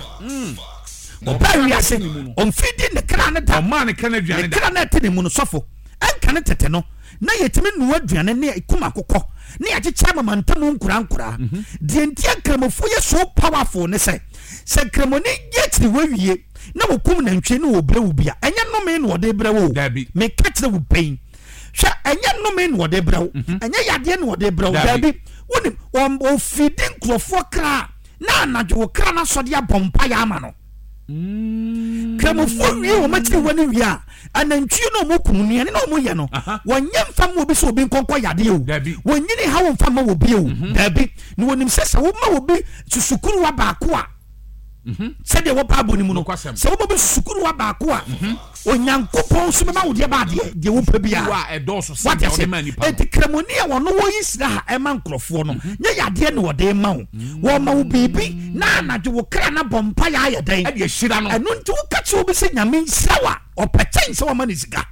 oba wiase on feeding the kra da man ne kra aduane da kra na tene mu no sofo enka ne tete no na yetimi nu aduane ne ikuma kokɔ ne yachicha mama ntamu nkura de ntia kramofo ye so powerful ne sɛ kramoni yetri wawie na wokum na ntwe ne obrewu bia enya no me no de brewu me katre wo pain hwɛ enya no me no de brewu enya yade no de brewu dabi woni o feeding krofo kra na anadwo wo kra na sɔde abompa ya ama no kramofo wie wo matiri wani wia anantwie no mo kunua ne no mo ye no wonye mfa mo bi so obi nkonkɔ yade o wonyini ha wo mfa ma wo bi o dabi ne wonim sɛ wo ma wo bi susukuru wa baako a sɛde wo baabo ni mu no sɛ wo bi susukuru wa baako a onyankopɔn so ma wo de ba de wo pa bia wa ɛdɔso sɛ de ma nipa eti kramoni a wono wo yisira ha ɛma nkrɔfo no nya yade ne wo de ma wo ma wo bibi na anadwo wo kra na bompa ya ayɛdan ɛde hyira no ɛno nti wo ka kye wo bi sɛ nyame nsawa ɔpɛkyɛn sɛ wo ma ne sika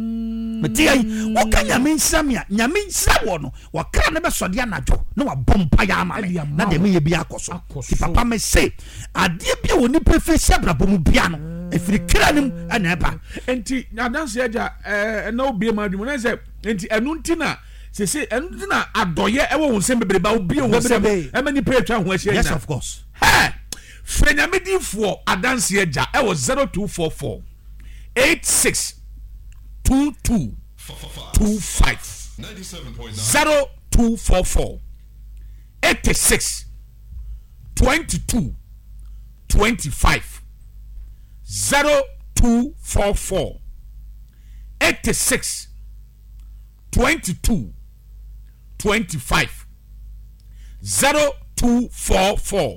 metiai wo ka nyame nsamia nyame nsawo no wo kra ne bɛsɔde anadwo na wa bompa ya ama na de me ye bia akɔso ti papa me say ade bia wo ni prefe hyɛbrabɔ mu bia no efiri kra nim ana ɛba enti adanse agya na obie ma adwuma na sɛ enti ɛno nti na sese ɛno nti na adɔyɛ ɛwɔ wo nsɛm bebrebe ba obie wo nsɛm ɛma nipa atwa ho ahyia yes of course frɛ nyamedifoɔ adanse agya ɛwɔ 0244 86 22 25 0244 86 22 25 0244 86 22 25 0244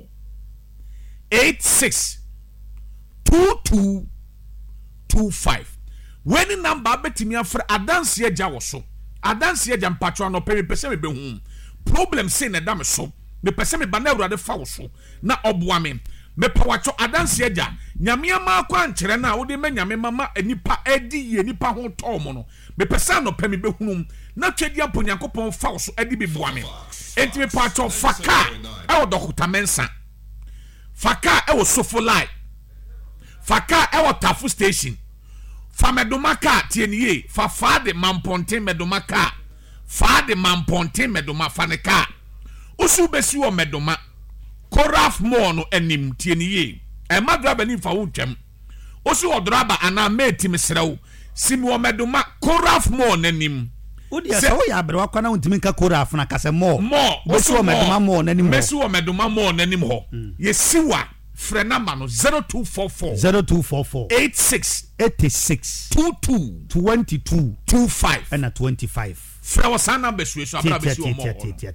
86 22 25 when number betimi afre adanse agya wo so adanse agya mpatwa no pese me behu problem say na da me so me pese me ba na awurade fa wo so na oboa me pawacho adanse agya nyame ama akwa nkyere na wo de ma nyame mama anipa edi ye nipa ho to mo no me pese no pe me behunum na twedi apo nyankopon fa wo so edi bi boa me enti me pawacho faka e wo dokota mensa faka e wo sofolai faka e wo tafu station fa medoma ka tieniye fa de mamponten medoma ka fa de mamponten medoma fa ne ka usu besi wo medoma koraf mo no anim tieniye e madraba ni fa wo twam usu odroba ana meti mesrew simi wo medoma koraf mo nanim Udia se wo ya abrewa kwa na untimi nka koraf na kase mo besi wo medoma mo nanim besi wo medoma mo nanim ho yesiwa Frenama no 0244 86 22 25 and 25 Frewa sana beswe so abra besi o mo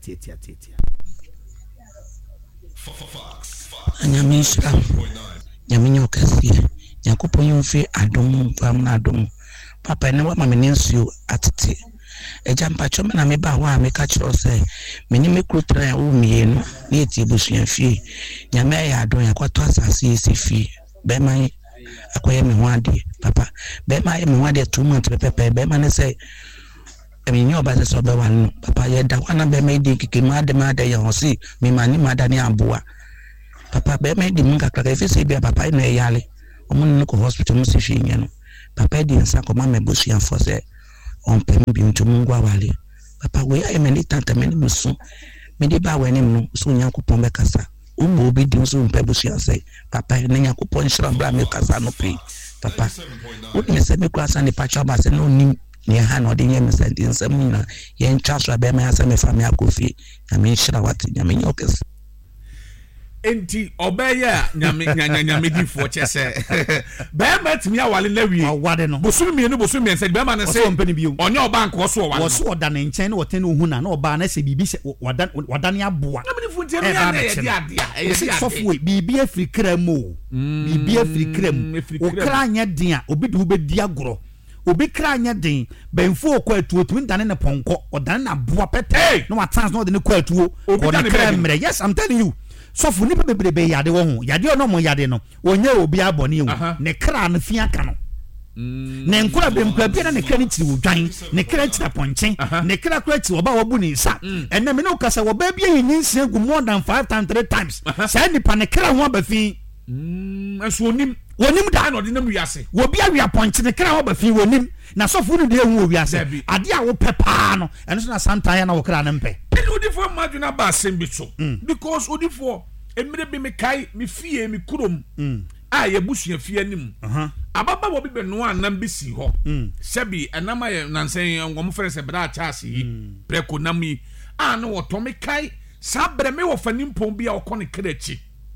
Anyamisha Nyaminyo kasi Yakupon yumfi adum pam na adum Papa ne wa mamenensu atete jump at Choma and me ba wa make a chore say, many me could try me no, native bushing fee. Yamaya doing a quarters as easy fee. Bema acquire me 1 day, Papa. Bema me 1 day 2 months, Pepe, Bema say. I mean, your business of the one, Papa, yet that one of them made the Kimada Mada, you see, me money Madani Ambua. Papa, be made the Munga, if you say, Papa, in a yali, or Munoko hospital, Musifian. Papa, the Sanko Mamma Bushi and Fosse on Pembim to Mungwa Valley. Papa, we are many tanta many musu. Mediba when him soon Yanko Pombecasa. Will be doing soon Pebushi and say, Papa, Nanako Ponchra Bramil Casano pay. Papa, what you say, me class and the Pachabas and no name. Near Hano, the name is in Samina, Yen Chasra Bema, some family Kofi, I mean, Shrawati, I mean, Yokas. Enti obeya nyame di fo chese be met me awale na wie wade no bosumi no bosumi se be ma na se onye oba nko so wale wo so oda ne nchen na wote no hu na oba na se bibi se wadane aboa na me fu ntia me ya ye dia e se software bibi afri kramo bibi afri kram o kra nya den a obi de wo be di agoro obi kra nya den benfo okwa atuo tumi dane ne ponko odane na aboa pete no atans no de ne kwa atuo o de kra mre. Yes, I'm telling you. So for nipa bebrebe yade wo ho yade no mo yade no onye obi abone ewu ne kra no fia ka no ne nkura bempa bi na ne kra ni tiri wodwan ne kra tira ponchen ne kra kra ti oba wobu ni nsa enne me no kasa wo ba bi yinsia gu more than 5 times 3 times say nipa ne kra ho abafi aso onim da no de na wiase wo bi awia ponchen ne kra ho abafi wonim na so fu no de ehu wiase ade a wo pepa no eno so na santan na wo kra ne mpe odifo maduna ba sembi so because odifo emire be me kai me fie me kurom a ye busua fie anim ababa wo bi be no anam be si ho sebi anam aye nansen ngom fere se bra chase yi preko nam yi a no wo to me kai sa bre me wo fanim pon bia wo kone krechi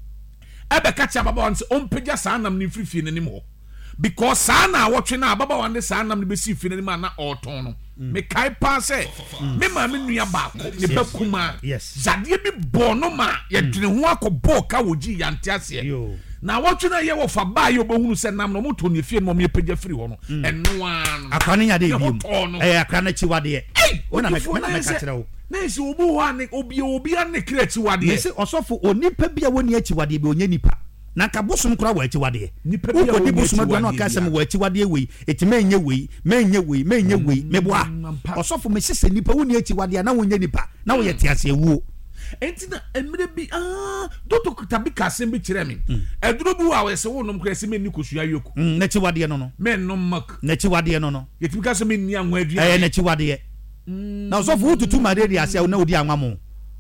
ebe ka cha baba won se ompegya sa anam ni frifie nanim ho because sa na wotwe na baba won sa anam ni be si fie nanim na oton no me kai pa se me ma me nua ba ko ne bakuma zadie bi bono ma ye dwene ho akobɔ ka wogi yante ase na wotwe na ye wo fa ba ye obohunu se nam no moto ne fie no mo ye pagya firi ho no eno an akwane nya de bi akwane chiwade wona me ka kire wo na se obu ho ane obi ane kire chiwade me se osofo onipa bia woni achiwade bi onye nipa na ka bosom kura wa achiwade nipa bia woni bosom do na ka sem wa achiwade we etime enye we menye we meboa osofo me sese nipa woni achiwade na wonye nipa na wo ye tiase ewuo enti na emre bi doto kutabi kasem bi kire mi eduro bi wa we se wonom kura se menni kosua yoku na chiwade no mennom mak na chiwade no yetimi kasem menni anwa adua na chiwade na osofo ututu malaria ase na odi anwa mo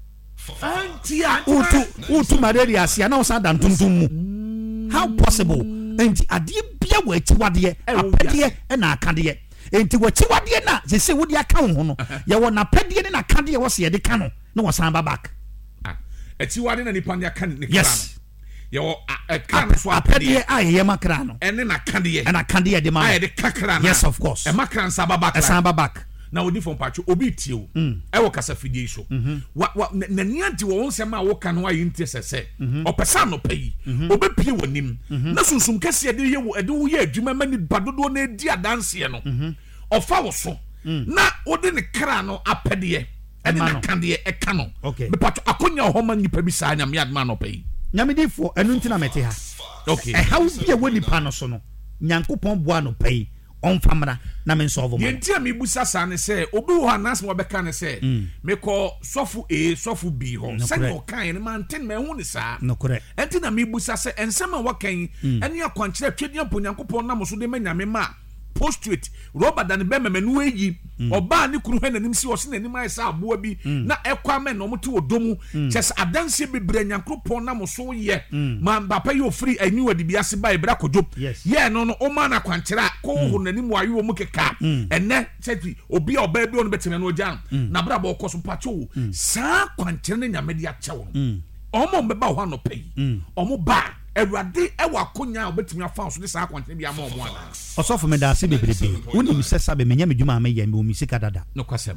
antia utu malaria ase na osa dan tuntum mu how possible enti adie bia wa chiwade apede na akade enti wa chiwade na se wodi aka ho no ye wo na pede ne na akade wo se ye de ka no na wo san ba back chiwade na nipa ne aka ne yes ye wo kan so apede ye makra no ene na akade na akade de ma ye de kakra na yes of course e makra san ba back na odi fon pacho obi tie o e wo kasa fidie so na nianti wo nsem a wo kan wa yinti sese opesa no pay obepie wonim na sunsum kase de ye wo wo ye adwuma mani badodo na edi adanse no ofa wo so na odi ne kra no apede e na kande e ka no me pacho akonya ho ma nipa bi sa nyam yadma no pay nyamedifo enu ntina mete ha okay e how bia woni pa no so no nyankopon boa no pay on famra na men solve mo yentia me busa sa ne se obi wo anas mo beka ne se me ko sofu sofu b ho se no kan ne manten me hu ne sa no correct enti na me busa se ensema wakan ene akwankyere twedian ponyankopon na mo so de manyame ma postuate roba dan be memenu eyi oba ne kuru hananim si wo se nanim ay sa aboa bi na ekwa me no mote odomu chese adanse bebre nyankopon na mo so ye man bapa yo free anyu adi biase ba ebra kojo ye no no o ma na kwankyera ko ho nanim ayo mu keka enne seti obi oba bi on beteme no jan na bra ba okoso pacho sa kwankyera ne nyamedi a chewo omo mbeba ho no pay omo ba Erade ewa konya obetimi afa so de sa kwantene bia ma omo ana osofo me da se bebrebe woni mi sesa be menya medwuma ma ye me o mi sika dada no kwasem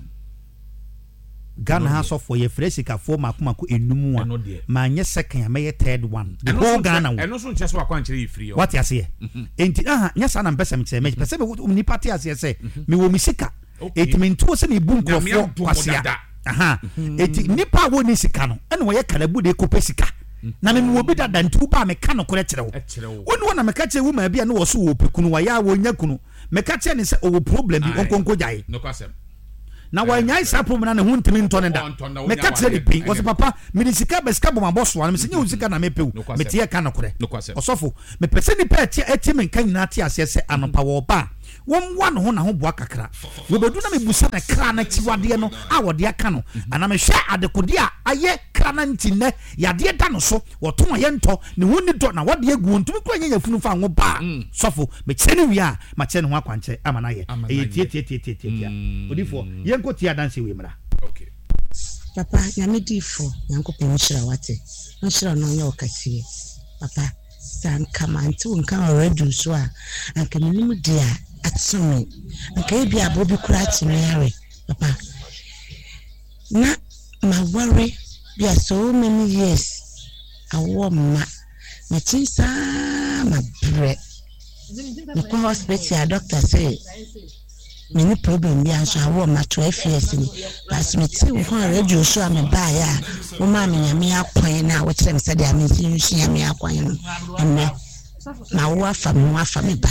Ghana ha sofo ye fresika fo makomako enum a ma nye second ya me third one the whole Ghana eno so nche so akwankere yi free what ya say enti nya sa na mpesa me se me pese be ni party as ye say me wo mi sika etimi nto se ne bu nkrofo kwasia eti nipa wo ni sika no ene wo ye kalabu de kope sika na me wo bi dada ntu ba me ka no kore kyerɛ wo woni wona me ka kyerɛ wo ma bia na wo so wo pekunu wa ya wo nya kunu me ka kyerɛ ne se o problem bi onkonko jae no kwasem na wa nya isa problem na hu ntimi ntɔ ne da me ka kyerɛ de pin wo se papa me ni sika be sika bo ma boss wa me se nya wo sika na me pew me tie ka no kore osofo me pese ni pa eti me kan nyina tie ase se anopa wo ba won wa no ho na ho boa kakra wo bedu na me busa na kra na tiwade no a wo de aka no ana me hwe adekode a aye kra na ntine yade da no so wo to ye nto ne ho ni do na wo de agu ntumi kura nya yafunu fa ho ba sofo me kyene wi a ma kyene ho akwanche ama na ye tie odifo ye nko tie adanse we mra okay papa nyame difo nyankopon shira wate no shira no nya okasie papa san kama nti wonka already so a anka minimu dia atsumi anka bi abobi kura atime papa na my worry there are so many years awo ma chinsa ma bre the hospital doctor say many problem bi anso awo ma 12 years ni but me ti wo already so am ba ya wo ma me nyame akwan na wo kyerem say dia me ti nyame akwan no emme na wo afa me ba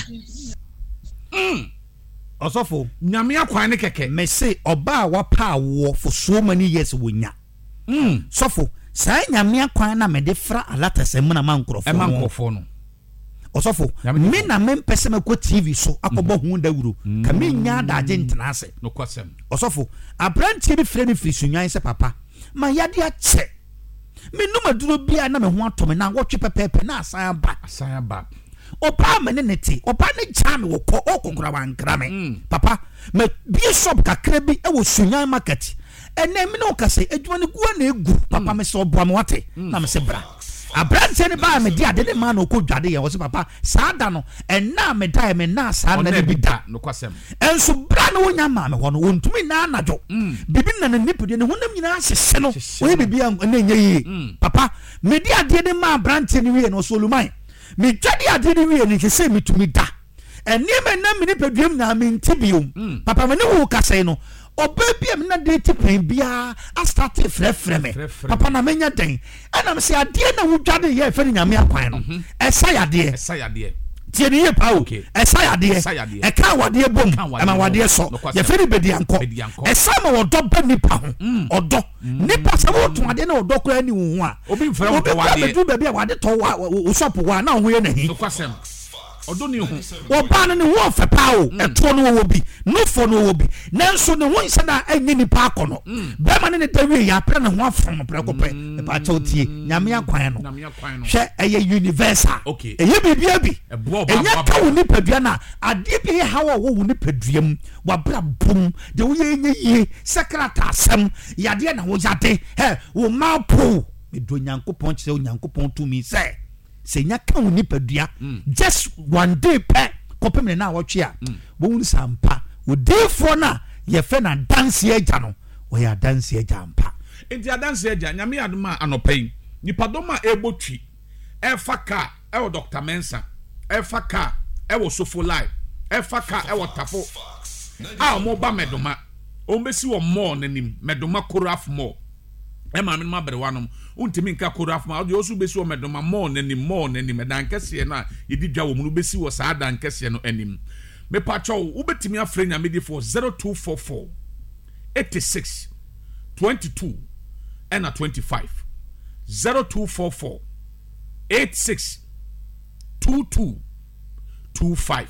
osofo nyame akwan ne keke me say oba wa pa wo for so many years wonya sofo sai nyame akwan na me de fra alatasem na mankrofo no osofo me na me pese me ko TV so akobo hu dawuro ka me nya da agentena ase no kwasem osofo abrantie bi frɛ me firi sunyan se papa ma yade a che me numa duro bia na me ho atome na wotwe pepepe na asan ba opa me ne neti opa ne jam wo ko okokura wankra me papa me bishop kakra bi e wo sunyan market ene me no kase adwuma ne guwa na egu papa me so boa me wate na me se bra abrantie ne ba me dia de ne ma na okodwade ye wo se papa saada no ena me dai me na saada ne bi da no kwasem enso bra na wonya ma me ho no wontumi na anadwo bibi na ne nipode ne honam nyina hyehye no wo bibi na nya yi papa me dia de ne ma abrantie ne wie no Soluman me twade ade ne wie ne hye me tumi da eni me na me nipaduam na me ntibiom papa me ne wo kase no obabi am na de tipen bia a start frefre me papa na menya den ana me se ade na wudwade ye fe nyame akwan no esayade tie ne ye pa o esayade e ka wade bom e ma wade so ye fe ni bedianko esama wodo ba nipa ho odo nipa se wo to ade na odo kura ni wo a obi mfra wo wade obi ba bia wade to wo shop wa na ho ye na hi odo ni ho oba ne ho fa pa o eto no wo bi no fo no wo bi nanso ne ho nsa na anyi nipa akono be ma ne dawie ya pra ne ho afom prekope e pa chautie nyame akwan no hwe eye universal eye bibia bi enya ka wo nipa dua na ade bi hawo wo nipa duam wa bra bom de wo ye nye secretary asem yade na wo yade wo ma po me do nyankopon kire nyankopon to me say senya ka wo nipadua just one day pe kopem na wotwe a bo won sampa wo defo na ye fe na dance agya no wo ya dance agya ampa enti dance agya nyame adoma anopai nipadoma ebotwi efa ka e wo Dr. Mensa efa ka e wo Sofolai efa ka e wo Tafo a mo ba medoma o mbesi wo mall nanim medoma Koraf mall ema me ma bere wanom untimi nka Koraf ma odi osu besi wo medoma mall nanim dan kese na yedi dwa wo mu besi wo saa dan kese no anim me pacho ubetimi afre nya medi for 0244 86 22 and 25 0244 86 22 25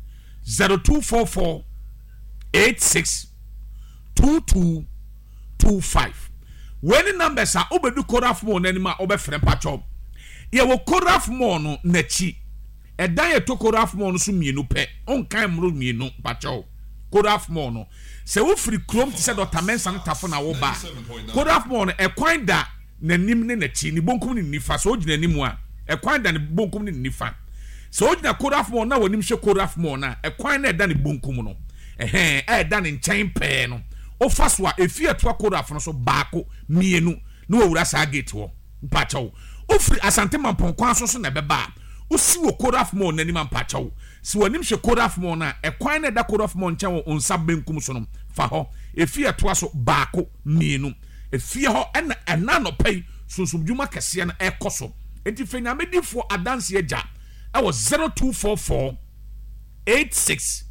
0244 86 22 25 when the numbers are obedu Koraf Mall nanima obefre pacho ye wo Koraf Mall no nachi edan ye to Koraf Mall no so mienu pe onkan mro mienu pacho Koraf Mall no se wo free chrome ti se Dr. Mensa Tafo na wo ba Koraf Mall no ekwan da nanim ne nachi ni bonkum ni nifa so ogina nimu a ekwan da ni bonkum ni nifa so ogina Koraf Mall na wonim hwe Koraf Mall na ekwan na da ni bonkum no da ni nchen pe no ofaswa efia to Koraf no so baako mienu no wura sa gate wo mpacho ofri asante mampon kwan so na beba osi wo Koraf Mall nani mampacho si wonim hwe Koraf Mall na ekwan na da Koraf Mall nchen wo onsa benkum so no fa ho efie to aso baako mienu efie ho ena no pay sunsumdwuma kese na ekoso enti fenyamedifo adanse agya e was 0244 86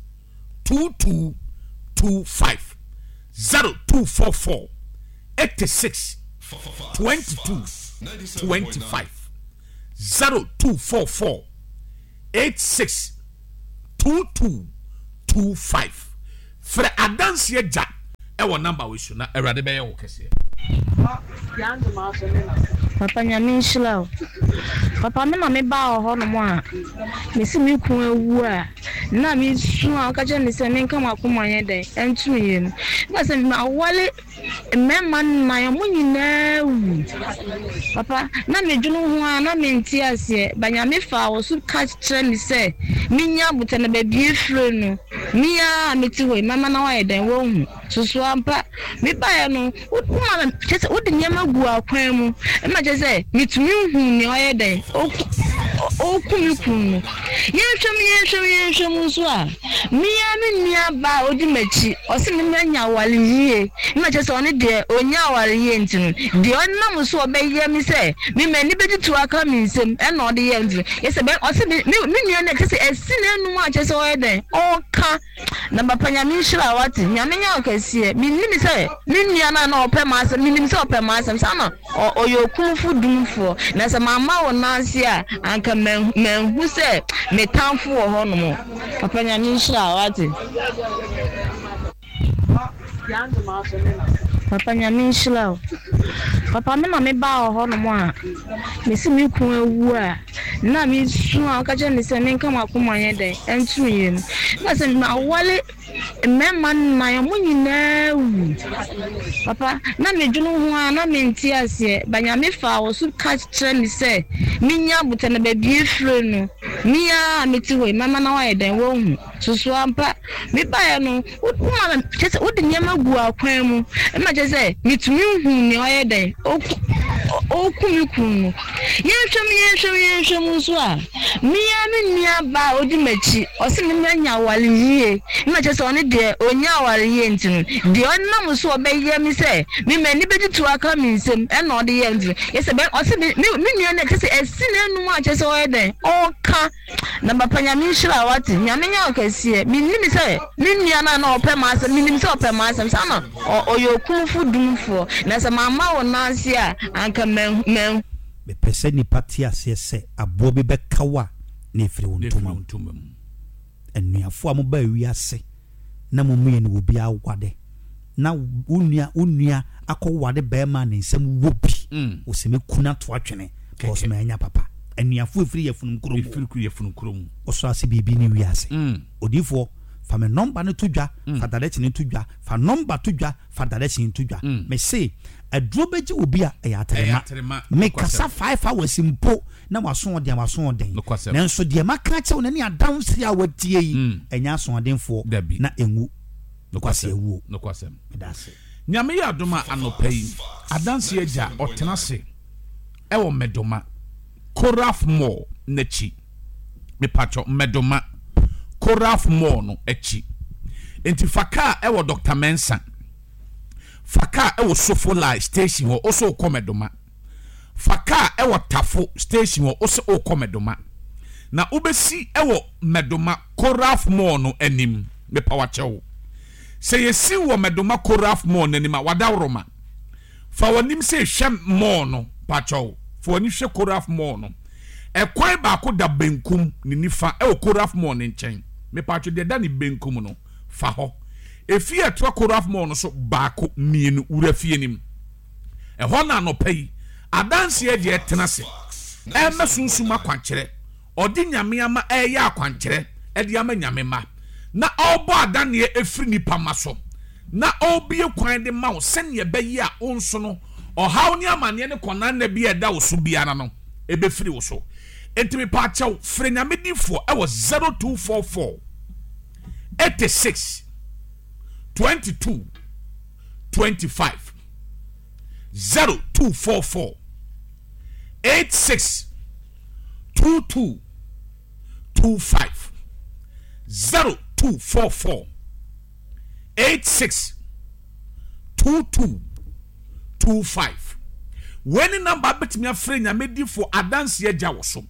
2225 0244 86 2225 0244 86 2225 fra adanse agya e wo number we so na erade be ye wo kese Papa nyame nhyira. Papa me na me ba ho no mo a. Me si me ku ewu a. Na me su a ka je ne se me nka makoma ye den. Entu yem. Na se me awale me man na yo nyina wu. Papa na me dwunu ho a na me nti ase. Ba nyame fa wo su ka kire me se me nya buta na ba bie fre no. Me a me ti ho mama na wa ye den wo hu. Susu ampa me ba ya no. Wo chese wo de nyama gu akwan mu. Ma say mitumi hu ni oye den okumi yehwem so a mia ba odi machi o se me nya wale yie ma say oni de onya wale yie ntinu de onam so obeye mi say me mani bejitu aka mi nsem e na ode ye ntinu yese be o se me nua na kese esine nu a chese oye den o ka na papa nya mi shira wati nya me nya okese mi ni say me nua na opema asem mi ni say opema asem sana oyoku dumfo na se mama wo nansi a anka menhu se metamfo wo ho no papa nya ni nhira wate papa nya ni nhira papa me na me ba wo ho no a me si me ku ewu a na me su a ka je ni se me nka makoma ye den entu yem na se ma wale me man na yo nyina wu papa na me dwunu ho a na me nti ase ba nya me fa wo su ka kire ni se me nya buta na ba bie fre no me a me ti ho mama na wa ye den wo hu susu ampa me ba ya no wo chese wo de nyama gu akwan mu ma chese mitumi hu ni wa ye den okumi kunu yehwem so a me a me nia ba odi machi o se me nya wale yie ma chese oni de onya wale yie ntinu de onam so obeye mi se me mani bejitu aka mi nsem e na ode ye ntinu yese be o se me nia na chese esine nu a chese o ye den o ka na papa nya mi nhira wati nya me nya okese me ni se me nia na opema asem me ni se opema asem sana oyokumfu dumfo na se mama wo nansi a anka men me pese ni pati asese abo bi bekawa na efiri wontuma enuafo amoba wiase na momie no obi awade na unua akọwade bema ne nsem wobi oseme kuna to atwene oseme anya papa enuafo efiri yefunum krom oso ase bibi ni wiase odifo fa me number ne tudwa fa direct ne tudwa fa number tudwa fa direct ne tudwa me say aduro beji obi a yatrema me kasa 5 hours mpo na waso de na nso de maka che wona ne adanse a watie yi enya so adenfo na enwu nokwase ewu nokwasem medase nyame ya adoma anopai adanse agya otenase ewo medoma Koraf Mall nachi me pacho medoma Koraf Mall no echi enti faka ewo Dr. Mensa faka ewo Sofolai station wo oso komedoma faka ewo Tafo station wo oso komedoma na ubesi ewo medoma Koraf Mall no enim me pawachewo se yesi wo medoma Koraf Mall nanima wadawroma fa wonim se hwem mall no pacho fo ani hwe Koraf Mall no ekwan ba ko da benkum ni nifa ewo Koraf Mall ne nchen me pacho de da ni benkum no fa ho efie to Koraf Mall no so baako mienu urafie nim ho na no pai adanse e je tenase e mesunsuma kwankyere odi nyame ama e ya kwankyere e de ama nyame ma na obo adane efiri nipa maso na obie kwan de ma wo sene be yi a onso no ohaw ni amane ne konan na bi eda wo so biara no e be firi wo so entimi pa chaw firi nyame difo e wo 0244 86 22 25 0244 86 22 25 0244 86 22 25 when number bet me afraid nyamedi for adanse agya wo so